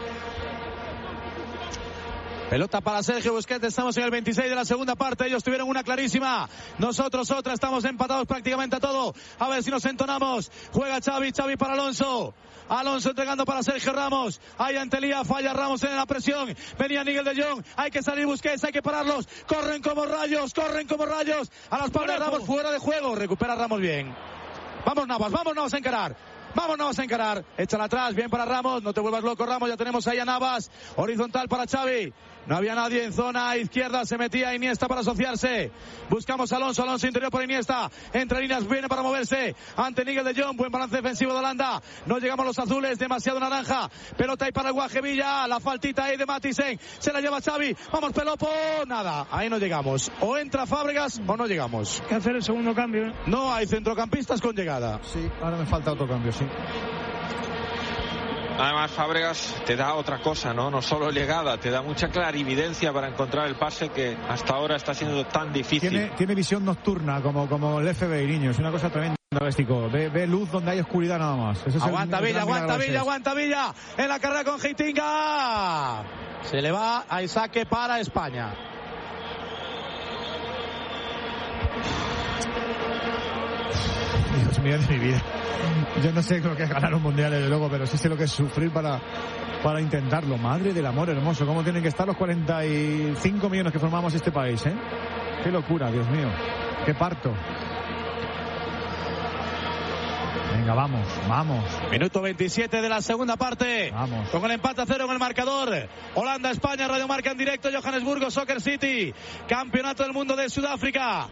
Pelota para Sergio Busquets, estamos en el veintiséis de la segunda parte, ellos tuvieron una clarísima, nosotros otra, estamos empatados prácticamente a todo, a ver si nos entonamos, juega Xavi, Xavi para Alonso, Alonso entregando para Sergio Ramos, ahí ante Elías, falla Ramos en la presión, venía Nigel de Jong, hay que salir Busquets, hay que pararlos, corren como rayos, corren como rayos, a las espalda de Ramos, fuera de juego, recupera Ramos bien, vamos Navas, vamos Navas a encarar. Vámonos a encarar, échala atrás, bien para Ramos, no te vuelvas loco Ramos, ya tenemos ahí a Navas, horizontal para Xavi, no había nadie en zona izquierda, se metía Iniesta para asociarse, buscamos a Alonso, Alonso interior por Iniesta, entre líneas viene para moverse, ante Nigel de Jong, buen balance defensivo de Holanda, no llegamos los azules, demasiado naranja, pelota ahí para el Guaje Villa, la faltita ahí de Matisen, se la lleva Xavi, vamos Pelopo, nada, ahí no llegamos, o entra Fábregas o no llegamos. Hay que hacer el segundo cambio, ¿eh? No hay centrocampistas con llegada. Sí, ahora me falta otro cambio, sí. Además Fábregas te da otra cosa, ¿no? No solo llegada, te da mucha clarividencia para encontrar el pase que hasta ahora está siendo tan difícil. Tiene, tiene visión nocturna como, como el F B I, niño, es una cosa tremenda. Béstico. Ve, ve luz donde hay oscuridad nada más. Ese es aguanta el, el Villa, aguanta Villa, aguanta Villa en la carrera con Heitinga, se le va a saque para España. Dios mío de mi vida, yo no sé lo que es ganar un mundial desde luego, pero sí sé lo que es sufrir para, para intentarlo. Madre del amor hermoso, cómo tienen que estar los cuarenta y cinco millones que formamos este país, ¿eh? Qué locura, Dios mío, qué parto. Venga, vamos, vamos. Minuto veintisiete de la segunda parte. Vamos. Con el empate a cero en el marcador. Holanda, España, Radio Marca en directo, Johannesburgo, Soccer City. Campeonato del mundo de Sudáfrica.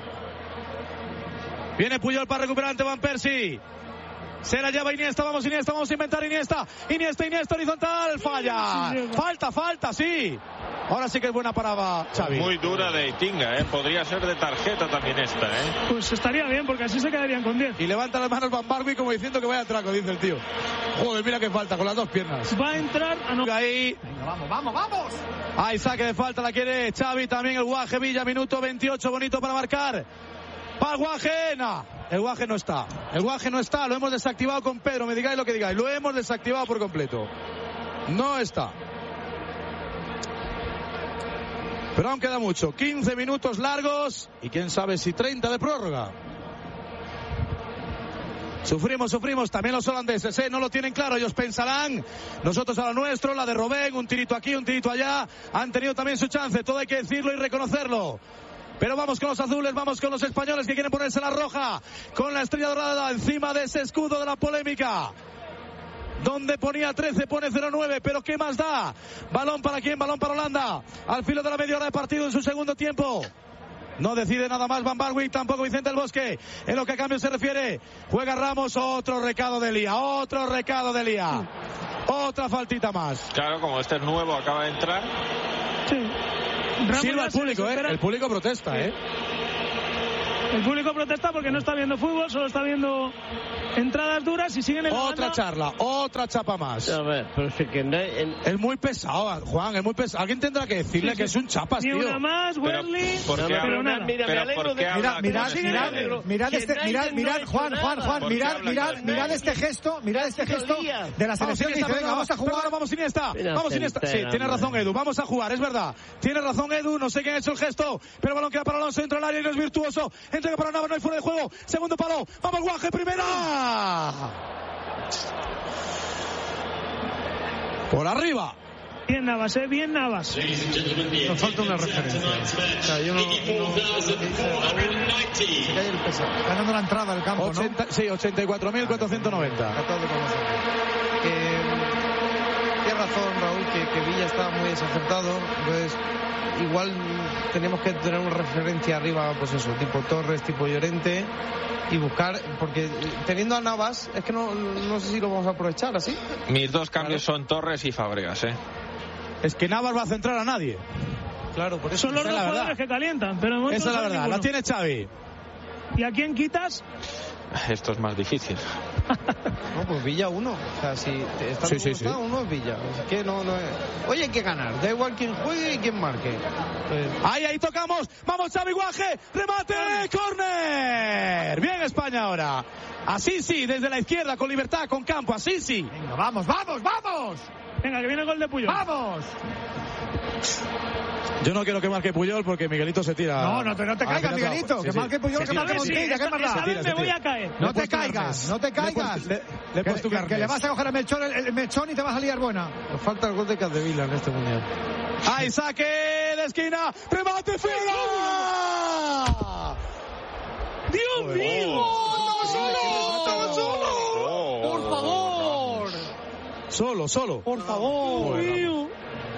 Viene Puyol para recuperar ante Van Persie. Se la lleva Iniesta, vamos Iniesta, vamos a inventar Iniesta. Iniesta, Iniesta, horizontal, falla. Falta, falta, sí. Ahora sí que es buena para Xavi. Muy dura de Heitinga, ¿eh? Podría ser de tarjeta también esta, ¿eh? Pues estaría bien, porque así se quedarían con diez. Y levanta las manos Van Marwijk como diciendo que vaya a traco, dice el tío. Joder, mira que falta, con las dos piernas. Va a entrar a no... Ahí. Venga, vamos, vamos, vamos. Ahí saque de falta, la quiere Xavi, también el Guaje Villa, minuto veintiocho, bonito para marcar. Para el Guaje, no. El Guaje no está. El Guaje no está, lo hemos desactivado con Pedro, me digáis lo que digáis. Lo hemos desactivado por completo. No está. Pero aún queda mucho. quince minutos largos y quién sabe si treinta de prórroga. Sufrimos, sufrimos, también los holandeses, ¿eh? No lo tienen claro, ellos pensarán, nosotros a lo nuestro, la de Robben, un tirito aquí, un tirito allá, han tenido también su chance, todo hay que decirlo y reconocerlo. Pero vamos con los azules, vamos con los españoles que quieren ponerse la roja, con la estrella dorada encima de ese escudo de la polémica. Donde ponía trece, pone cero nueve, pero ¿qué más da? Balón para quién, balón para Holanda, al filo de la media hora de partido en su segundo tiempo. No decide nada más Van Barwick, tampoco Vicente del Bosque. En lo que a cambio se refiere, juega Ramos, otro recado de Lía, otro recado de Lía. Otra faltita más. Claro, como este es nuevo, acaba de entrar. Sí. Sirva al público, ¿eh? El público protesta, ¿eh? El público protesta porque no está viendo fútbol, solo está viendo entradas duras y siguen en la Otra banda. charla, otra chapa más. A ver, pero si que no, en... Es muy pesado, Juan, es muy pesado. Alguien tendrá que decirle sí, sí. que es un chapas, Ni tío. Ni una más, Wesley. Pero, pero, pero nada. Mira, pero me alegro de... Mirad, mirad, mirad, mirad este, mirad, mirad, Juan, Juan, Juan, mirad, mirad, mirad este gesto, mirad este gesto de la selección que dice, venga, vamos a jugar. Vamos, Iniesta, vamos, Iniesta. Sí, tiene razón Edu, vamos a jugar, es verdad. Tiene razón Edu, no sé quién ha hecho el gesto, pero el balón queda para Alonso, entra al área y no es virtuoso. Entrega para Navas, no hay fuera de juego. Segundo palo, vamos Guaje, primera. Por arriba. Bien Navas, eh, bien Navas. Nos falta una referencia. O sea, yo no... no se cae el peso. Ganando la entrada al campo, ochenta, ¿no? Sí, ochenta y cuatro mil cuatrocientos noventa. Eh, Tienes razón, Raúl, que, que Villa está muy desacertado. Entonces, igual tenemos que tener una referencia arriba, pues eso, tipo Torres, tipo Llorente, y buscar, porque teniendo a Navas, es que no, no sé si lo vamos a aprovechar así. Mis dos cambios claro. son Torres y Fábregas, ¿eh? Es que Navas va a centrar a nadie. Claro, por eso son los dos jugadores verdad. que calientan, pero esa es la verdad, ninguno. La tiene Xavi. ¿Y a quién quitas? Esto es más difícil. No, pues Villa uno. O sea, si está sí, sí, sí. uno es Villa. Es que no, no es... Oye, hay que ganar. Da igual quién juegue y quién marque. Pues... Ahí, ahí tocamos. Vamos, Xavi Guaje. Remate. Córner. Bien España ahora. Así sí, desde la izquierda, con libertad, con campo. Así sí. Venga, vamos, vamos, vamos. Venga, que viene el gol de Puyol. ¡Vamos! Yo no quiero que marque Puyol porque Miguelito se tira. No, no te, no te caigas, Miguelito. Sí, que sí. marque Puyol, que marque Montilla. ¿Qué más da? Me voy a caer. No te caigas, no te caigas. Le, le que, que, que le vas a coger el mechón, el, el mechón y te vas a liar buena. Nos falta el gol de Capdevila en este mundial. ¡Ay, saque de esquina! ¡Remate fuera! ¡Dios mío! ¡Estaba solo! ¡Estaba solo! ¡Por favor! Solo, solo. Por favor. Bueno.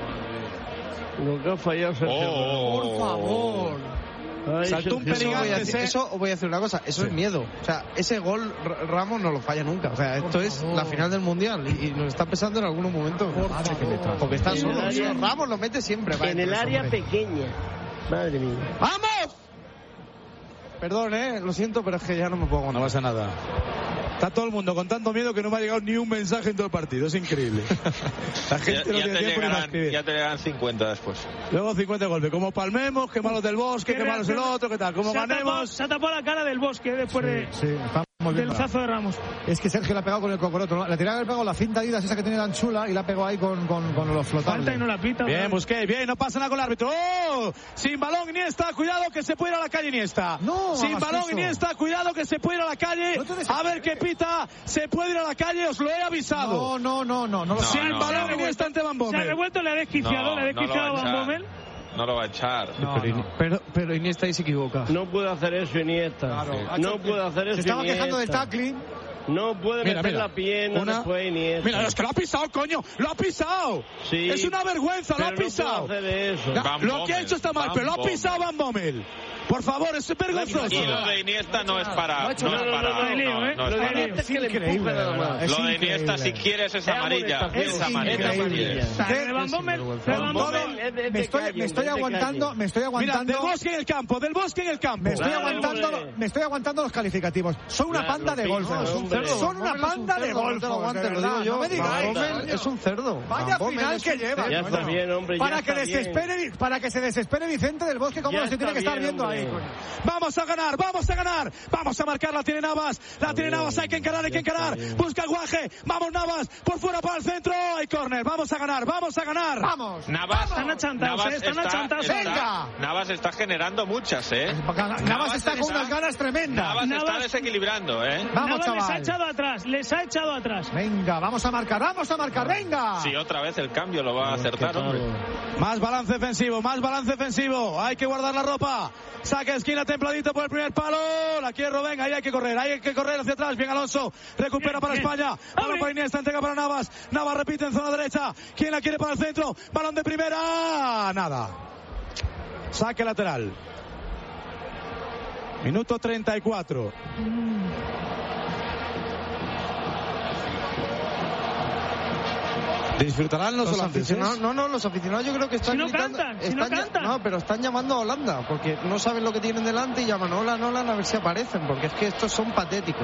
Lo que ha fallado Sergio. Oh, por favor. Ay, Saltó un peligante. Eso, eso os voy a decir una cosa, eso sí. es miedo. O sea, ese gol Ramos no lo falla nunca. O sea, esto por es favor. La final del mundial y, y nos está pesando en algunos momentos. Porque está solo. Área, Ramos lo mete siempre. En el área hombre. pequeña. Madre mía. ¡Vamos! Perdón, eh, lo siento, pero es que ya no me puedo aguantar. No pasa nada. Está todo el mundo con tanto miedo que no me ha llegado ni un mensaje en todo el partido. Es increíble. La gente ya, no ya tiene te tiempo llegarán, ni escribir. Ya te llegan cincuenta después. Luego cincuenta golpes. Como palmemos, que malos del Bosque, que malos el otro, que tal. Como se ganemos. Ha tapado, se ha tapado la cara del Bosque después sí, de, sí, está del zazo de Ramos. Es que Sergio la ha pegado con el cocoroto, ¿no? La tirada que le pegó la cinta Adidas esa que tiene tan chula y la pegó ahí con, con, con los flotantes. Falta y no la pita. Bien, Busquets, bien, no pasa nada con el árbitro. ¡Oh! Sin balón Iniesta, cuidado que se puede ir a la calle Iniesta. No, sin balón eso. Iniesta, cuidado que se puede ir a la calle. No a ver qué pita, se puede ir a la calle, os lo he avisado. No, no, no, no, no. no sin no, balón no, Iniesta ante Van Bommel. Se ha revuelto, le ha desquiciado, no, le ha desquiciado no a Van Bommel. No lo va a echar. No, pero, no. pero, pero Iniesta ahí se equivoca. No puede hacer eso Iniesta. Claro. Sí. No puede hacer eso. Se estaba Iniesta. quejando del tackling. No puede mira, meter mira. la pierna Una... después Iniesta. Mira, es que lo ha pisado, coño. Lo ha pisado. Sí, es una vergüenza, lo ha pisado. No puede hacer eso. La, lo que ha hecho está mal, Van pero lo ha Bommel. pisado Van Bommel. Por favor, es vergonzoso. Y lo de Iniesta no es para. No es para. Lo de Iniesta es que le empuja nada más. Lo de Iniesta, si quieres, es amarilla. Es amarilla. Van Bommel. Me estoy aguantando, me estoy aguantando. Mira, del Bosque en el campo, del Bosque en el campo. Me estoy aguantando, me estoy aguantando los calificativos. Son una panda de golfos. Son una panda de golfos. No me digáis. Es un cerdo. Vaya final que lleva. Ya está bien, hombre. Para que desespere, para que se desespere Vicente del Bosque, como se tiene que estar viendo ahí. Vamos a ganar, vamos a ganar, vamos a marcar, la tiene Navas, la tiene Navas, hay que encarar, hay que encarar, busca el Guaje, vamos Navas, por fuera para el centro, hay córner, vamos a ganar, vamos a ganar. Vamos. Navas, están achantados, Navas están está, achantados. Venga. Navas está generando muchas, eh. Navas, Navas está con unas ganas tremendas. Navas, Navas está desequilibrando, eh. Vamos, Navas chaval. les ha echado atrás, les ha echado atrás. Venga, vamos a marcar, vamos a marcar, venga. Sí, otra vez el cambio lo va a acertar, hombre. Más balance defensivo, más balance defensivo. Hay que guardar la ropa. Saque esquina templadito por el primer palo. La quiere Robben, ahí hay que correr, ahí hay que correr hacia atrás. Bien Alonso, recupera bien, para bien. España. Balón para Iniesta, entrega para Navas. Navas repite en zona derecha. ¿Quién la quiere para el centro? Balón de primera. Nada. Saque lateral. Minuto treinta y cuatro. Disfrutarán los, los aficionados. No, no, los aficionados yo creo que están si no gritando, cantan, si están, no cantan. No, pero están llamando a Holanda porque no saben lo que tienen delante y llaman Hola, Hola, a ver si aparecen, porque es que estos son patéticos.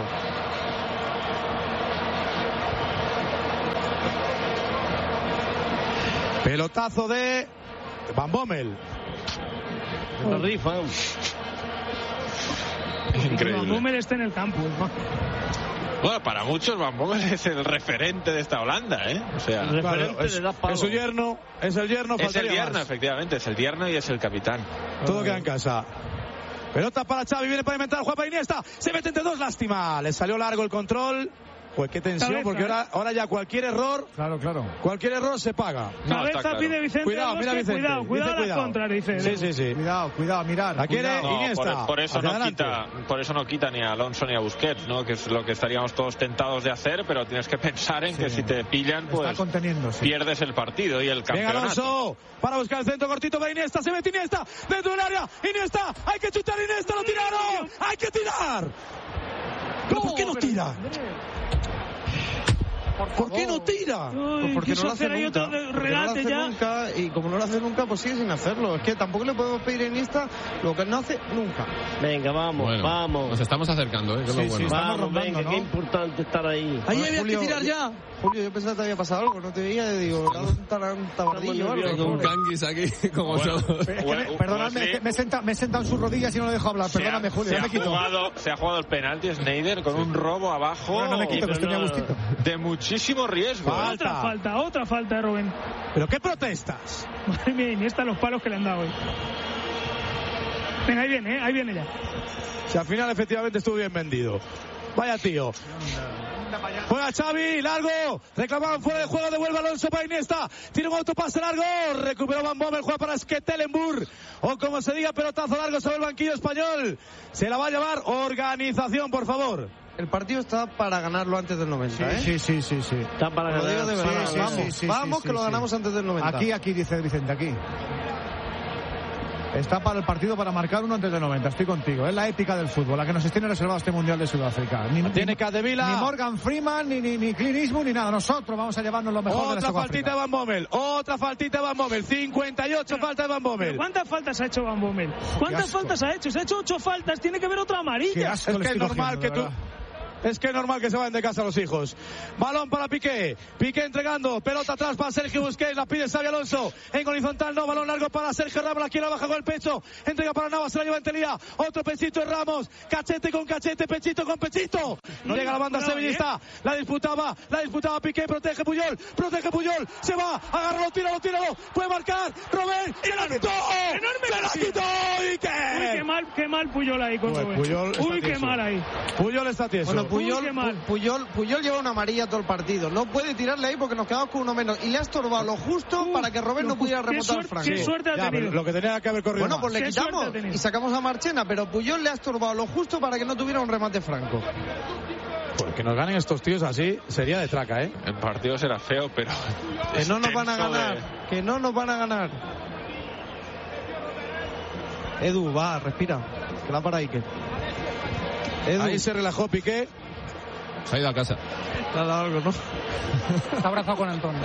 Pelotazo de Van Bommel. La rifa. Increíble. Van Bommel está en el campo. Bueno, para muchos Van Bommel es el referente de esta Holanda, ¿eh? O sea, el claro, es, es su yerno, es el yerno. Es el yerno, más. efectivamente, es el yerno y es el capitán. Todo queda en casa. Pelota para Xavi, viene para inventar, juega para Iniesta, se mete entre dos, lástima, le salió largo el control. Pues qué tensión, cabeza, porque ahora, ahora ya cualquier error, claro, claro, cualquier error se paga. No, cabeza claro. Pide Vicente. Cuidado, mira Vicente. Cuidado, cuidado, dice, cuidado. Contra, dice. Sí, sí, sí. Cuidado, cuidado, mirar. La quiere no, Iniesta. Por, por eso no quita, por eso no quita ni a Alonso ni a Busquets, ¿no? Que es lo que estaríamos todos tentados de hacer, pero tienes que pensar en sí, que si te pillan, pues sí. pierdes el partido y el campeonato. Venga Alonso, para buscar el centro cortito para Iniesta, se mete Iniesta dentro del área. Iniesta, hay que chutar Iniesta, lo tiraron, hay que tirar. ¿Pero por qué no tira? ¿Por, ¿Por qué no tira? Uy, porque no lo hace nunca. Otro porque no lo hace ya. nunca. Y como no lo hace nunca, pues sigue sin hacerlo. Es que tampoco le podemos pedir a Iniesta lo que no hace nunca. Venga, vamos, bueno, vamos. Nos estamos acercando, ¿eh? Que sí, es lo bueno. Sí, vamos, rondando, venga, ¿no? qué importante estar ahí. Bueno, Ahí había Julio, que tirar ya. Julio, yo pensaba que te había pasado algo, no te veía, y digo, un tabardillo o algo. Con un canguis aquí, como bueno, todos. Es que me, perdonadme, es que me he sentado, me he sentado en sus rodillas y no lo dejo hablar. Se Perdóname, ha, Julio, se, ya ha me quito. jugado, se ha jugado el penalti Sneijder con sí. un robo abajo. Bueno, no me quito, que estoy a gustito. De muchísimo riesgo. Falta, otra falta, otra falta de Robben. ¿Pero qué protestas? Madre mía, Iniesta los palos que le han dado hoy. Venga, ahí viene, ¿eh? Ahí viene ya. Si al final efectivamente estuvo bien vendido. Vaya tío. Juega Xavi, largo, reclamaban fuera de juego, devuelve Alonso para Iniesta, tiene un autopase largo, recuperó Van Bommel, juega para Stekelenburg, o como se diga, pelotazo largo sobre el banquillo español, se la va a llevar organización, por favor. El partido está para ganarlo antes del noventa, sí, ¿eh? Sí, sí, sí, sí. Está para ganar. Lo digo de verdad, sí, sí, vamos, sí, sí, vamos sí, que sí, lo ganamos sí. antes del noventa. Aquí, aquí, dice Vicente, aquí. Está para el partido para marcar uno antes del noventa, estoy contigo. Es la épica del fútbol, la que nos tiene reservado este Mundial de Sudáfrica. Ni, tiene ni, Capdevila, ni Morgan Freeman, ni, ni, ni Clint Eastwood, ni nada. Nosotros vamos a llevarnos lo mejor otra de la Otra faltita de Van Bommel, otra faltita de Van Bommel, cincuenta y ocho faltas de Van Bommel. ¿Cuántas faltas ha hecho Van Bommel? ¿Cuántas faltas ha hecho? Se ha hecho ocho faltas, tiene que haber otra amarilla. Es que es normal que tú... Es que es normal que se vayan de casa los hijos. Balón para Piqué. Piqué entregando. Pelota atrás para Sergio Busquets. La pide Xabi Alonso. En horizontal no. Balón largo para Sergio Ramos. La quiere baja con el pecho. Entrega para Navas. Se la lleva en Telía. Otro pechito de Ramos. Cachete con cachete. Pechito con pechito. No llega la banda sevillista. La disputaba. La disputaba Piqué. Protege Puyol. Protege Puyol. Se va. Agárralo. Tíralo. Tíralo. Puede marcar. Robben. ¡Se la quitó! ¡Se la quitó! ¿Y qué? Uy, qué mal, qué mal Puyol ahí con Robben. Uy, qué mal ahí. Puyol está tieso. Bueno, Puyol, Puyol, Puyol lleva una amarilla todo el partido. No puede tirarle ahí porque nos quedamos con uno menos. Y le ha estorbado lo justo uh, para que Robben no pudiera remontar al Franco. Qué suerte ha tenido. Lo que tenía que haber corrido. Bueno, pues más. le quitamos y sacamos a Marchena. Pero Puyol le ha estorbado lo justo para que no tuviera un remate Franco. Pues que nos ganen estos tíos así sería de traca, ¿eh? El partido será feo, pero... Que no nos van a ganar. De... Que no nos van a ganar. Edu, va, respira. Que la para Iker. Edu. Ahí se relajó Piqué. Se ha ido a casa. Está algo, ¿no? Está abrazado con Antonio.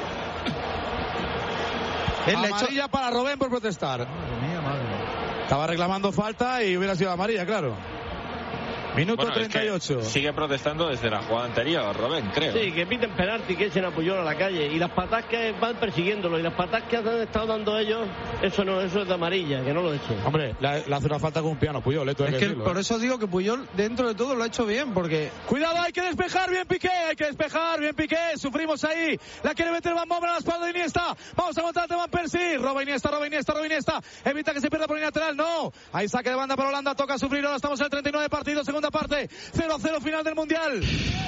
Amarilla hecho... para Robben por protestar. Madre mía, madre. Estaba reclamando falta y hubiera sido amarilla, claro. Minuto bueno, treinta y ocho. Es que sigue protestando desde la jugada anterior, Robben, creo. Sí, que piten penalti, que echen a Puyol a la calle. Y las patas que van persiguiéndolo, y las patas que han estado dando ellos, eso no, eso es de amarilla, que no lo echen. Hombre, le hace una falta con un piano, Puyol, ¿eh? Es que, que decirlo, por ¿eh? eso digo que Puyol, dentro de todo, lo ha hecho bien, porque... Cuidado, hay que despejar, bien Piqué, hay que despejar, bien Piqué, sufrimos ahí. La quiere meter Van Bommel a la espalda de Iniesta. Vamos a montar a Van Persie. Roba Iniesta, roba Iniesta, roba Iniesta. Evita que se pierda por el lateral, no. Hay saque de banda para Holanda, toca sufrir, ahora estamos en el treinta y nueve partido, segunda segunda parte. cero a cero final del Mundial.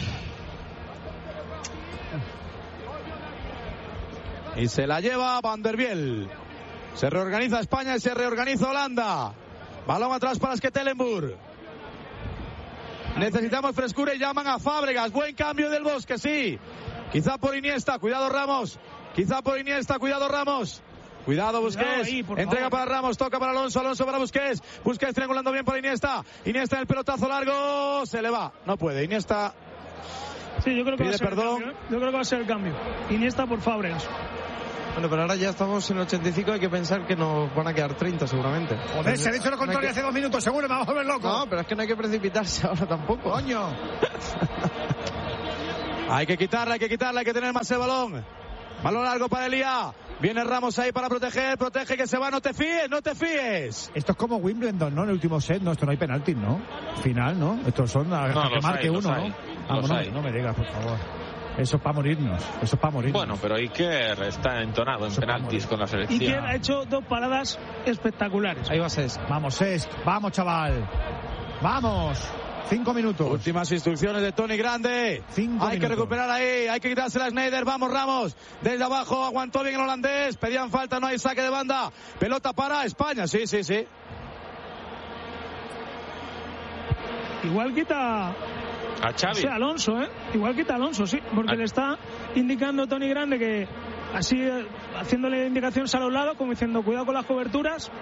Y se la lleva Van der Biel. Se reorganiza España y se reorganiza Holanda. Balón atrás para Stekelenburg. Necesitamos frescura y llaman a Fábregas. Buen cambio del Bosque, sí. Quizá por Iniesta. Cuidado Ramos. Quizá por Iniesta. Cuidado Ramos. Cuidado Busquets. Ahí, entrega para Ramos. Toca para Alonso. Alonso para Busquets. Busquets triangulando bien para Iniesta. Iniesta en el pelotazo largo. Se le va. No puede. Iniesta. Sí, yo creo que pide va a ser perdón. El cambio, ¿eh? Yo creo que va a ser el cambio. Iniesta por Fábregas. Bueno, pero ahora ya estamos en el ochenta y cinco, hay que pensar que nos van a quedar treinta seguramente. Joder, se ha dicho lo contrario no hace dos minutos, seguro, me vamos a volver loco. No, pero es que no hay que precipitarse ahora tampoco. Coño. Hay que quitarla, hay que quitarla, hay que tener más el balón. Balón largo para Elía. Viene Ramos ahí para proteger, protege que se va, no te fíes, no te fíes. Esto es como Wimbledon, ¿no? En el último set, no, esto no hay penaltis, ¿no? Final, ¿no? Estos son a, no, a que marque hay, uno, hay, ¿no? Ah, no, no me digas, por favor. Eso es para morirnos, eso es para morirnos. Bueno, pero Iker está entonado en penaltis con la selección. Iker ha hecho dos paradas espectaculares. Ahí va Cesc. Vamos, Cesc, vamos, chaval. Vamos. Cinco minutos. Últimas instrucciones de Tony Grande. Cinco hay minutos. que recuperar ahí, hay que quitársela a Sneijder. Vamos Ramos. Desde abajo aguantó bien el holandés. Pedían falta, no hay saque de banda. Pelota para España, sí, sí, sí. Igual quita a Xavi. O sea, Alonso, ¿eh? Igual quita Alonso, sí. Porque a... le está indicando Tony Grande que así, haciéndole indicaciones a los lados, como diciendo, cuidado con las coberturas.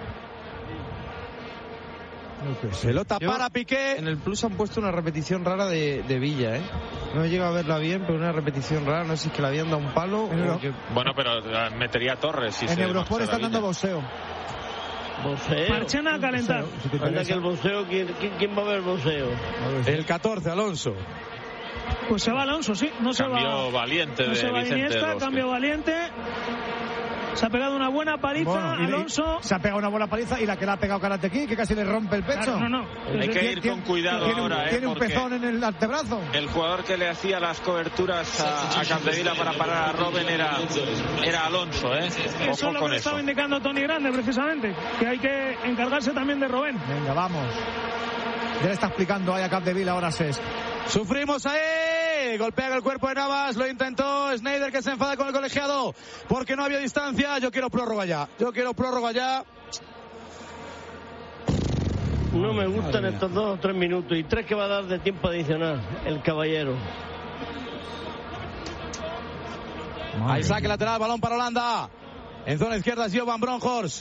Pelota para Piqué. En el Plus han puesto una repetición rara de, de Villa, ¿eh? No he llegado a verla bien, pero una repetición rara. No sé si es que le habían dado un palo o que... Bueno, pero metería Torres. Si en Eurosport están dando boxeo. Boxeo. Marchena a calentar. Si Anda que el boxeo, ¿quién, quién, ¿quién va a ver boxeo? El catorce, Alonso. Pues se va Alonso, sí. No se cambio va. valiente no de se va Vicente Iniesta, cambio valiente. Se ha pegado una buena paliza, bueno, Alonso. Se ha pegado una buena paliza y la que le ha pegado Karate Kid, que casi le rompe el pecho. Claro, no, no. Hay que ir con cuidado tiene, ahora, ¿eh? Tiene un pezón en el antebrazo. El jugador que le hacía las coberturas a, a Capdevila para parar a Robben era, era Alonso, ¿eh? Ojo eso es lo con que eso. estaba indicando Tony Grande, precisamente. Que hay que encargarse también de Robben. Venga, vamos. Ya le está explicando ahí a Capdevila ahora Cesc. Sufrimos ahí, golpea el cuerpo de Navas, lo intentó Sneijder, que se enfada con el colegiado porque no había distancia. Yo quiero prórroga ya, yo quiero prórroga ya. No me gustan estos dos o tres minutos y tres que va a dar de tiempo adicional el caballero. Ahí saque lateral, balón para Holanda. En zona izquierda es Jovan Bronkhorst.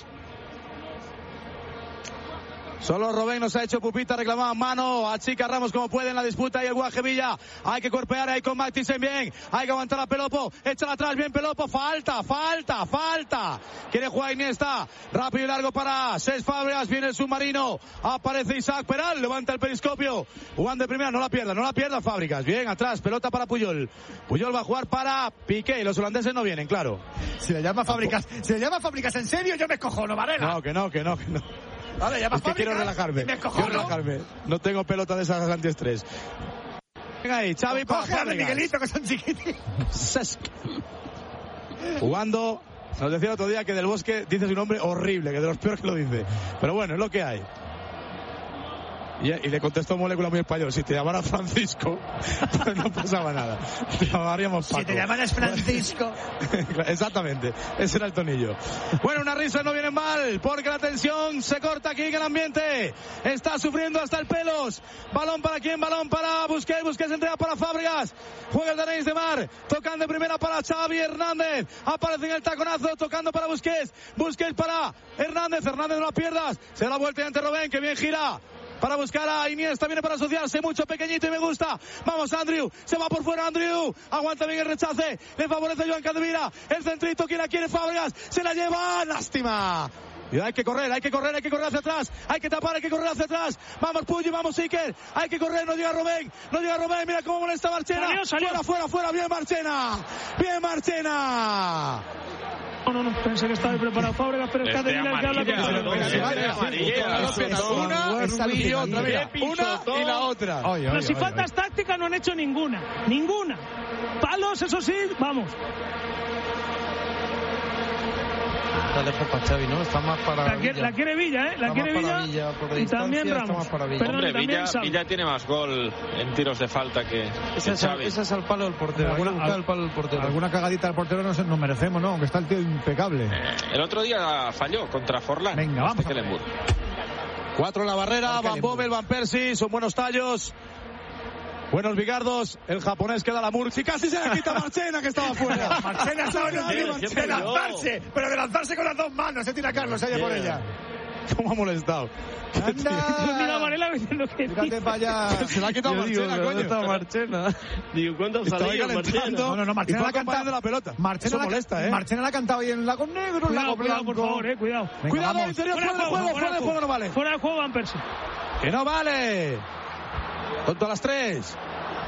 Solo Robben nos ha hecho pupita, reclamaba mano, achica Ramos como puede en la disputa y el Guaje Villa. Hay que cuerpear ahí con Mathisen bien, hay que aguantar a Pelopo, échala atrás bien Pelopo, falta, falta, falta. Quiere jugar Iniesta, rápido y largo para Cesc Fábregas, viene el submarino, aparece Isaac Peral, levanta el periscopio, jugando de primera, no la pierda, no la pierda Fábregas, bien atrás, pelota para Puyol. Puyol va a jugar para Piqué, los holandeses no vienen, claro. Si le llama Fábregas, si le llama Fábregas en serio, yo me escojono, Varela. No, que no, que no, que no. Vale, ya es que quiero relajarme. Quiero relajarme. No tengo pelota de esas antiestrés. Venga ahí, Xavi para Fábregas. Miguelito, que son chiquititos. Jugando. Nos decía el otro día que Del Bosque dice su nombre horrible, que de los peores que lo dice. Pero bueno, es lo que hay. Y, y le contestó Molécula muy español. Si te llamara Francisco, pues no pasaba nada. Te llamaríamos Paco. Si te llamaras Francisco. Exactamente, ese era el tonillo. Bueno, una risa no viene mal, porque la tensión se corta aquí en el ambiente. Está sufriendo hasta el pelos. Balón para quién, balón para Busquets. Busquets entrega para Fábregas. Juega el Danés de Mar. Tocando de primera para Xavi Hernández. Aparece en el taconazo, tocando para Busquets. Busquets para Hernández. Hernández, no la pierdas. Se da la vuelta ante Robben, que bien gira. Para buscar a Iniesta, viene para asociarse, mucho pequeñito y me gusta. Vamos Andrew, se va por fuera Andrew, aguanta bien el rechace, le favorece a Joan Capdevila, el centrito, quien la quiere Fábregas, se la lleva, lástima. Y hay que correr, hay que correr, hay que correr hacia atrás, hay que tapar, hay que correr hacia atrás. Vamos Puyi, vamos Iker, hay que correr, no llega Robben, no llega Robben, mira cómo molesta Marchena. Salió, salió. Fuera, fuera, fuera, bien Marchena, bien Marchena. No, no, no, pensé que estaba preparado Fábregas, pero es que Capdevila el que habla con una y otra, mira, una y la otra. Pero si faltas tácticas no han hecho ninguna, ninguna. Palos, eso sí, vamos. Está lejos para Xavi, ¿no? Está más para La Villa. quiere, la quiere Villa, ¿eh? La Está quiere más para Villa, Villa, por y también distancia, está Ramos. más para Villa. Perdón, Hombre, y también Villa, Xavi. Villa tiene más gol en tiros de falta que, que Esa es, Xavi. esa es al palo del portero. Hay que buscar el palo del portero. Alguna cagadita del portero nos, nos merecemos, ¿no? Aunque está el tío impecable. El otro día falló contra Forlán. Venga, vamos. Este Kelenburg. Cuatro en la barrera, Van Bommel, Van Persie, son buenos tallos. Buenos bigardos, el japonés que da la Murcia. Y casi se le quita a Marchena, que estaba fuera. Marchena estaba de, de lanzarse, pero de lanzarse con las dos manos. Se tira Carlos allá por ella. ¿Cómo ha molestado? Anda. Mira Varela diciendo que Fíjate para allá. Se la ha quitado Marchena, coño. Está Marchena. Digo, ¿cuándo Estaba salió calentando. Marchena? No, no, no, Marchena la ha cantado la pelota. Marchena Eso la, molesta, ¿eh? Marchena la ha cantado ahí en el lago negro, en el lago Cuidado, cuidado, blanco. por favor, eh, cuidado. Venga, Cuidado, vamos. interior, fuera de juego, fuera de juego, no vale. Fuera de juego Van Persie. Que no vale. Tonto a las tres.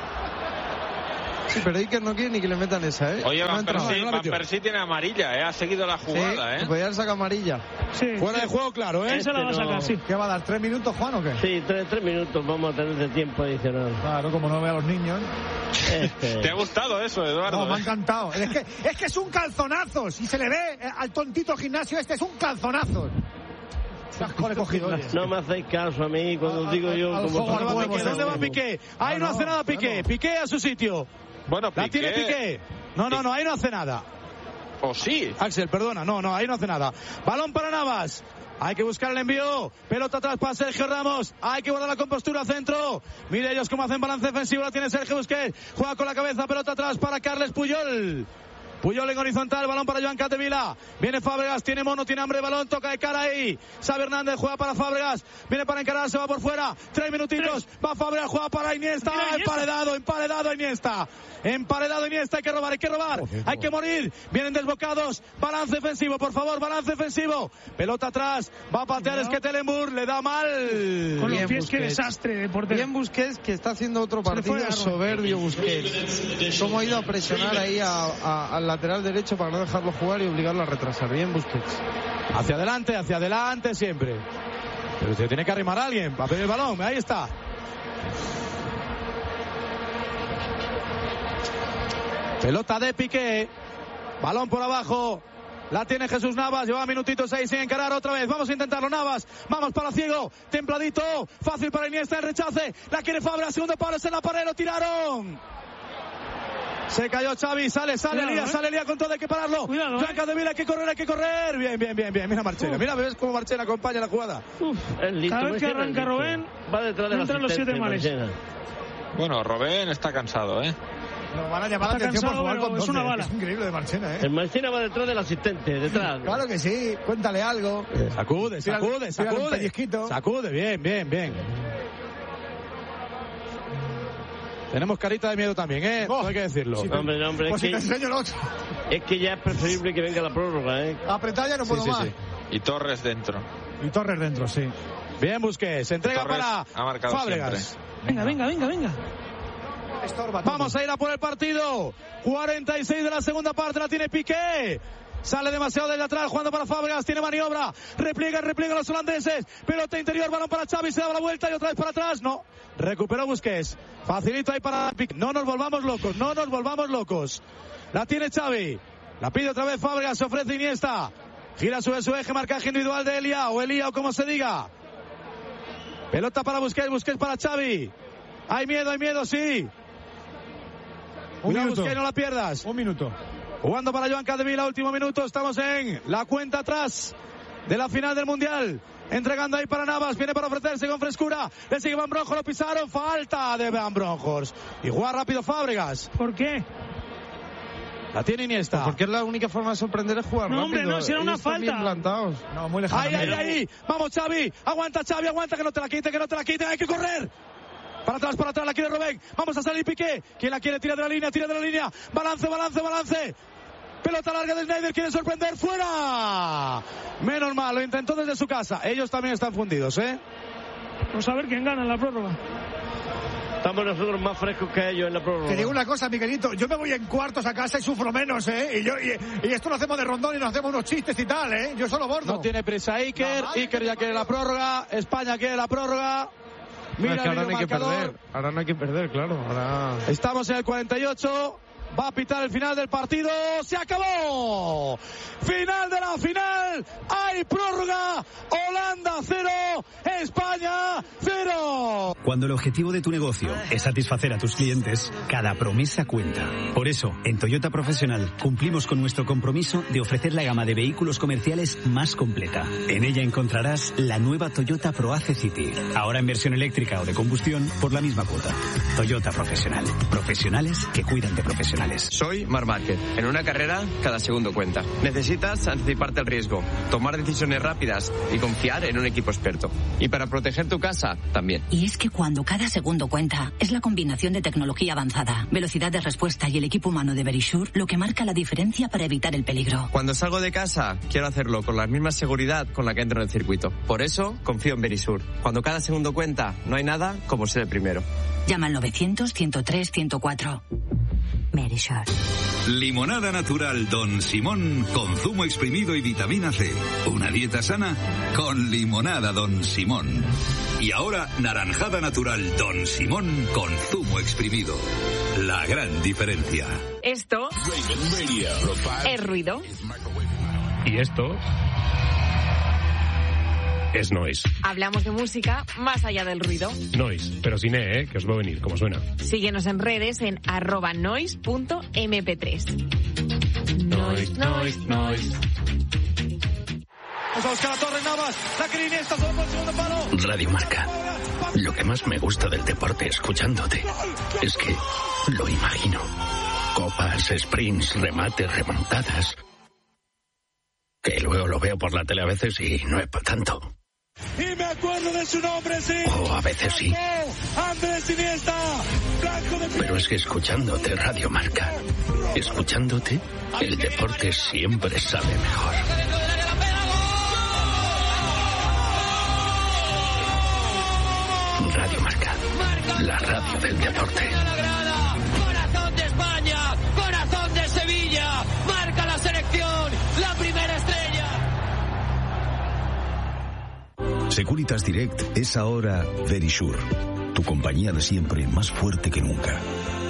Sí, pero Iker no quiere ni que le metan esa, ¿eh? Oye, No Van ha entrado. Persie, no la Van metió. Persie tiene amarilla, ¿eh? Ha seguido la jugada, Sí, ¿eh? podía haber sacado amarilla. Sí. Fuera de juego, claro, ¿eh? Esa la va a sacar, sí. ¿Qué va a dar? ¿Tres minutos, Juan, o qué? Sí, tres, tres minutos vamos a tener de tiempo adicional. Claro, como no ve a los niños. Este... ¿Te ha gustado eso, Eduardo? No, me ha eh? encantado. Es que, es que es un calzonazo. Si se le ve eh, al tontito gimnasio, este es un calzonazo. Casco le he cogido. oye. No me hacéis caso a mí cuando Al- digo yo al- al como juego ¿Dónde va huevos, Piqué? ¿Dónde va no. Piqué? Ahí no, No, hace nada no, Piqué. no. Piqué a su sitio. Bueno, La Piqué... tiene Piqué. No, no, no, ahí no hace nada. ¿O sí? Axel, perdona, no, no, ahí no hace nada. Balón para Navas. Hay que buscar el envío. Pelota atrás para Sergio Ramos. Hay que guardar la compostura centro. Mire ellos cómo hacen balance defensivo. La tiene Sergio Busquets. Juega con la cabeza. Pelota atrás para Carles Puyol. Puyol en horizontal, balón para Joan Capdevila. Viene Fábregas, tiene mono, tiene hambre, balón, toca de cara ahí. Xavi Hernández juega para Fábregas. Viene para encarar, se va por fuera. Tres minutitos, va Fábregas, juega para Iniesta. Emparedado, emparedado Iniesta. Emparedado Iniesta, hay que robar, hay que robar. Hay que morir. Vienen desbocados. Balance defensivo, por favor, balance defensivo. Pelota atrás, va a patear Esquetelenburg, le da mal. Con los Bien, pies, qué Busquets. desastre de portero. Bien Busquets, que está haciendo otro Se le fue partido a Arroyo. soberbio Busquets. Cómo ha ido a presionar ahí a, a, al lateral derecho para no dejarlo jugar y obligarlo a retrasar. Bien Busquets. Hacia adelante, hacia adelante siempre. Pero se tiene que arrimar a alguien para pedir el balón. Ahí está. Pelota de Piqué. Balón por abajo. La tiene Jesús Navas. Lleva minutitos ahí sin encarar otra vez. Vamos a intentarlo, Navas. Vamos para Ciego. Templadito. Fácil para Iniesta. El rechace. La quiere Fabra. Segundo palo. Es en la pared. Lo tiraron. Se cayó Xavi, sale, sale Cuidado, Elías, eh. sale Elías con todo, hay que pararlo. Cuidado, Blanca de Vila, hay que correr, hay que correr. Bien, bien, bien, bien. Mira Marchena, Uf. mira, ves cómo Marchena acompaña la jugada. Uf. Es listo, Cada vez que Marchena, arranca es listo. Robén, Va detrás de la entran los siete asistencia, males. Marchena. Bueno, Robén está cansado, ¿eh? Nos van a llamar la Está atención por cansado, jugar pero con es una doce. bala. Es increíble de Marchena, ¿eh? El Marchena va detrás del asistente, detrás. Claro que sí. Cuéntale algo. Sacude, Tírale- sacude, tírale un sacude. pellizquito. Sacude, bien, bien, bien. Tenemos carita de miedo también, ¿eh? Oh. Eso hay que decirlo. Sí, Hombre, no, hombre, Pues es si te que, enseño el otro. es que ya es preferible que venga la prórroga, ¿eh? Apretar ya no puedo Sí, sí, más. sí. Y Torres dentro. Y Torres dentro, sí. Bien, Busquets. Se entrega Torres para ha marcado Fábregas. Venga, venga, venga, venga. Estorba todo. Vamos a ir a por el partido. cuarenta y seis de la segunda parte, la tiene Piqué. Sale demasiado desde atrás, jugando para Fábregas, tiene maniobra. Repliegan, repliegan los holandeses. Pelota interior, balón para Xavi, se da la vuelta y otra vez para atrás. No, recuperó Busquets. Facilito ahí para Piqué. No nos volvamos locos, no nos volvamos locos. La tiene Xavi. La pide otra vez Fábregas, se ofrece Iniesta. Gira sobre su eje, marcaje individual de Elia, o Elia, o como se diga. Pelota para Busquets, Busquets para Xavi. Hay miedo, hay miedo, sí. Un Cuidado, minuto. Busquets, no la pierdas. Un minuto. Jugando para Joan Capdevila, último minuto. Estamos en la cuenta atrás de la final del Mundial. Entregando ahí para Navas, viene para ofrecerse con frescura. Le sigue Van Bronjos, lo pisaron. Falta de Van Bronjos. Y juega rápido Fábregas. ¿Por qué? La tiene Iniesta. Porque es la única forma de sorprender es jugar No, hombre, rápido. no, si era una Ellos están bien falta. plantados. No, muy lejano. Ahí, ahí, Pero- ahí. Vamos, Xavi. Aguanta, Xavi, aguanta, que no te la quite, que no te la quite. Hay que correr. Para atrás, para atrás, la quiere Robén. Vamos a salir Piqué. ¿Quién la quiere? Tira de la línea, tira de la línea. Balance, balance, balance. Pelota larga de Sneijder, quiere sorprender. ¡Fuera! Menos mal, lo intentó desde su casa. Ellos también están fundidos, ¿eh? Vamos a ver quién gana en la prórroga. Estamos nosotros más frescos que ellos en la prórroga. Te digo una cosa, Miguelito, yo me voy en cuartos a casa y sufro menos, ¿eh? Y, yo, y, y esto lo hacemos de rondón y nos hacemos unos chistes y tal, ¿eh? Yo solo bordo. No tiene prisa Iker. La madre Iker ya que quiere la parió. prórroga. España quiere la prórroga. No, Mira es que el ahora no hay que videomarcador. perder. Ahora no hay que perder, claro. Ahora... Estamos en el cuarenta y ocho. va a pitar el final del partido. ¡Se acabó! Final de la final. Hay prórroga. Holanda cero, España cero. Cuando el objetivo de tu negocio es satisfacer a tus clientes, cada promesa cuenta. Por eso, en Toyota Profesional cumplimos con nuestro compromiso de ofrecer la gama de vehículos comerciales más completa. En ella encontrarás la nueva Toyota ProAce City, ahora en versión eléctrica o de combustión por la misma cuota. Toyota Profesional. Profesionales que cuidan de profesionales. Soy Marc Márquez. En una carrera, cada segundo cuenta. Necesitas anticiparte al riesgo, tomar decisiones rápidas y confiar en un equipo experto. Y para proteger tu casa, también. Y es que cuando cada segundo cuenta, es la combinación de tecnología avanzada, velocidad de respuesta y el equipo humano de Verisure lo que marca la diferencia para evitar el peligro. Cuando salgo de casa, quiero hacerlo con la misma seguridad con la que entro en el circuito. Por eso, confío en Verisure. Cuando cada segundo cuenta, no hay nada como ser el primero. Llama al novecientos, ciento tres, ciento cuatro. Verisure. Limonada natural Don Simón con zumo exprimido y vitamina C. Una dieta sana con limonada Don Simón. Y ahora naranjada natural Don Simón con zumo exprimido. La gran diferencia. Esto es ruido. Y esto es noise. Hablamos de música más allá del ruido. Noise, pero sin E, ¿eh? Que os va a venir, como suena. Síguenos en redes en arroba noise punto eme pe tres. Noise, noise, noise. Vamos a buscar a Torres Navas. La que Iniesta solo por el segundo palo. Radio Marca. Lo que más me gusta del deporte escuchándote es que lo imagino. Copas, sprints, remates, remontadas. Que luego lo veo por la tele a veces y no es para tanto. Y me acuerdo de su nombre, sí. O a veces sí. Andrés Iniesta, blanco de... Pero es que escuchándote Radio Marca, escuchándote, el deporte siempre sabe mejor. Radio Marca, la radio del deporte. Corazón de España, corazón de Sevilla, marca la selección, la primera estrella. Securitas Direct es ahora Verisure, tu compañía de siempre más fuerte que nunca.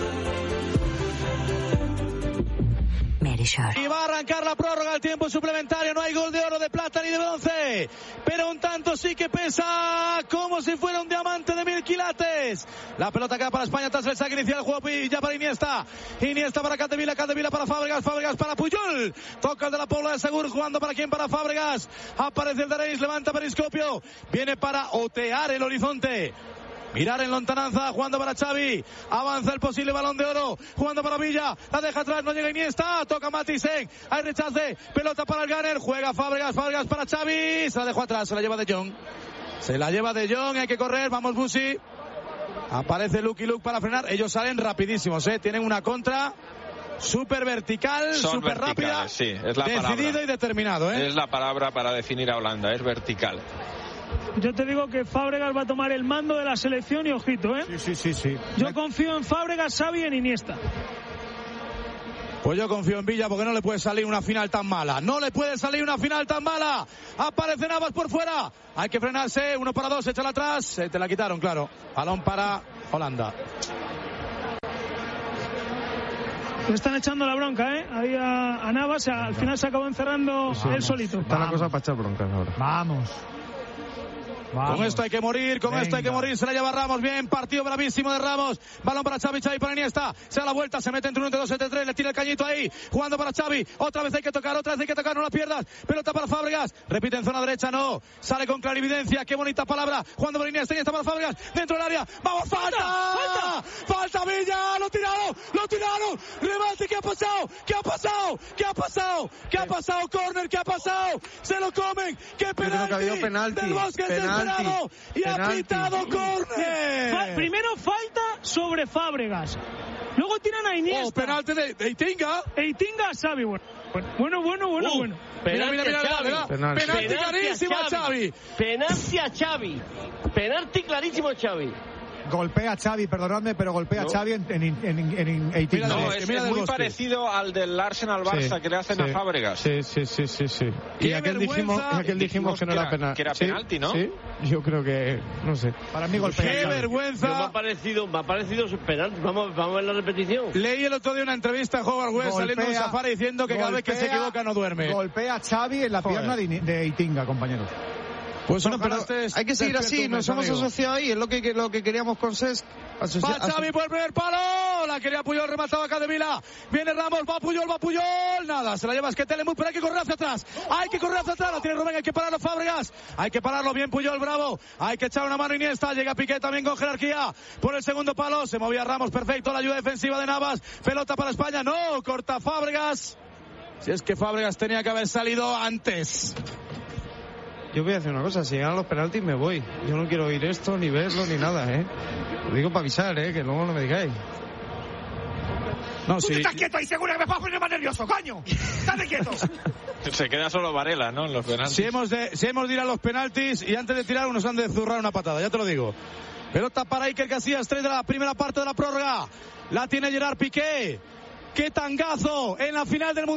Y va a arrancar la prórroga, el tiempo suplementario, no hay gol de oro, de plata ni de bronce, pero un tanto sí que pesa como si fuera un diamante de mil quilates. La pelota queda para España tras el saque inicial, juego ya para Iniesta, Iniesta para Capdevila, Capdevila para Fábregas, Fábregas para Puyol, toca el de la Pobla de Segur, jugando para quién, para Fábregas, aparece el de Reis, levanta Periscopio, viene para otear el horizonte. Mirar en lontananza, jugando para Xavi, avanza el posible balón de oro, jugando para Villa, la deja atrás, no llega Iniesta, toca Matisen, hay rechace, pelota para el Gunner, juega Fábregas, Fábregas para Xavi, se la dejó atrás, se la lleva De Jong, se la lleva De Jong, hay que correr, vamos Busi, aparece Lucky Luke para frenar, ellos salen rapidísimos, eh, tienen una contra súper vertical, súper rápida, sí, es la decidido palabra. Y determinado, eh. Es la palabra para definir a Holanda, es vertical. Yo te digo que Fábregas va a tomar el mando de la selección y ojito, ¿eh? Sí, sí, sí, sí. Yo confío en Fábregas, Xavi y en Iniesta. Pues yo confío en Villa porque no le puede salir una final tan mala. No le puede salir una final tan mala. Aparece Navas por fuera. Hay que frenarse. Uno para dos. Échala atrás. Se te la quitaron, claro. Balón para Holanda. Le están echando la bronca, ¿eh? Ahí a, a Navas. Al final se acabó encerrando Vamos. él solito. Está la cosa para echar broncas ahora. Vamos. Vamos. Con esto hay que morir, con Venga. esto hay que morir, se la lleva Ramos, bien, partido bravísimo de Ramos, balón para Xavi, Xavi para Iniesta, se da la vuelta, se mete entre uno, entre dos, entre tres, le tira el cañito ahí, jugando para Xavi, otra vez hay que tocar, otra vez hay que tocar, no la pierdas, pelota para Fábregas, repite en zona derecha, no, sale con clarividencia, qué bonita palabra, jugando para Iniesta, Iniesta para Fábregas, dentro del área, vamos, falta, falta, falta Villa, lo tiraron, lo tiraron, remate, ¿qué ha pasado? ¿Qué ha pasado? ¿Qué ha pasado? ¿Qué ha pasado? Corner, ¿qué ha pasado? Se lo comen, qué penalti, que ha habido penalti, del Bosque desesperado. Y ha pitado córner. Fa- primero falta sobre Fábregas. Luego tiran a Iniesta. Oh, penalti de, de Eitinga. Eitinga a Xavi. Bueno, bueno, bueno, bueno. Uh, bueno. Mira, mira, mira, Xavi. le da. Penalti, penalti clarísimo a Xavi. Penalti a Xavi. Penalti clarísimo a Xavi. golpea a Xavi, perdonadme, pero golpea no. a Xavi en, en, en, en, en eighteen. No, es, es muy parecido al del Arsenal Barça sí, que le hacen sí, a Fábregas. Sí, sí, sí, sí, sí. Y aquel dijimos, aquel dijimos que no era penal. Que era penalti, ¿no? Sí, yo creo que, no sé. Para mí golpea. ¡Qué vergüenza! Me ha parecido, me ha parecido penalti. Vamos, vamos a ver la repetición. Leí el otro día una entrevista a Howard Webb saliendo de un safari diciendo que cada vez que se equivoca no duerme. Golpea a Xavi en la Joder. pierna de, de Eitinga, compañeros. Pues bueno, pero hay que seguir así, nos hemos amigo. asociado ahí, es lo que, lo que queríamos con Cesc. Va Xavi por el primer palo, la quería Puyol, remataba Capdevila, viene Ramos, va Puyol, va Puyol, nada, se la lleva Esquetelemuz, pero hay que correr hacia atrás, hay que correr hacia atrás, la tiene Rubén, hay que pararlo Fábregas, hay que pararlo bien Puyol, bravo, hay que echar una mano Iniesta, llega Piqué también con jerarquía, por el segundo palo, se movía Ramos, perfecto, la ayuda defensiva de Navas, pelota para España, no, corta Fábregas, si es que Fábregas tenía que haber salido antes. Yo voy a hacer una cosa, si llegan los penaltis me voy. Yo no quiero oír esto, ni verlo, ni nada, ¿eh? Lo digo para avisar, ¿eh? Que luego no me digáis. No, Tú sí. te estás quieto ahí, seguro que me vas a poner más nervioso, coño. Estate quieto. Se queda solo Varela, ¿no? En los penaltis. Si hemos, de, si hemos de ir a los penaltis y antes de tirar unos han de zurrar una patada, ya te lo digo. Pelota para Iker Casillas, tres de la primera parte de la prórroga. La tiene Gerard Piqué. ¡Qué tangazo en la final del Mundial!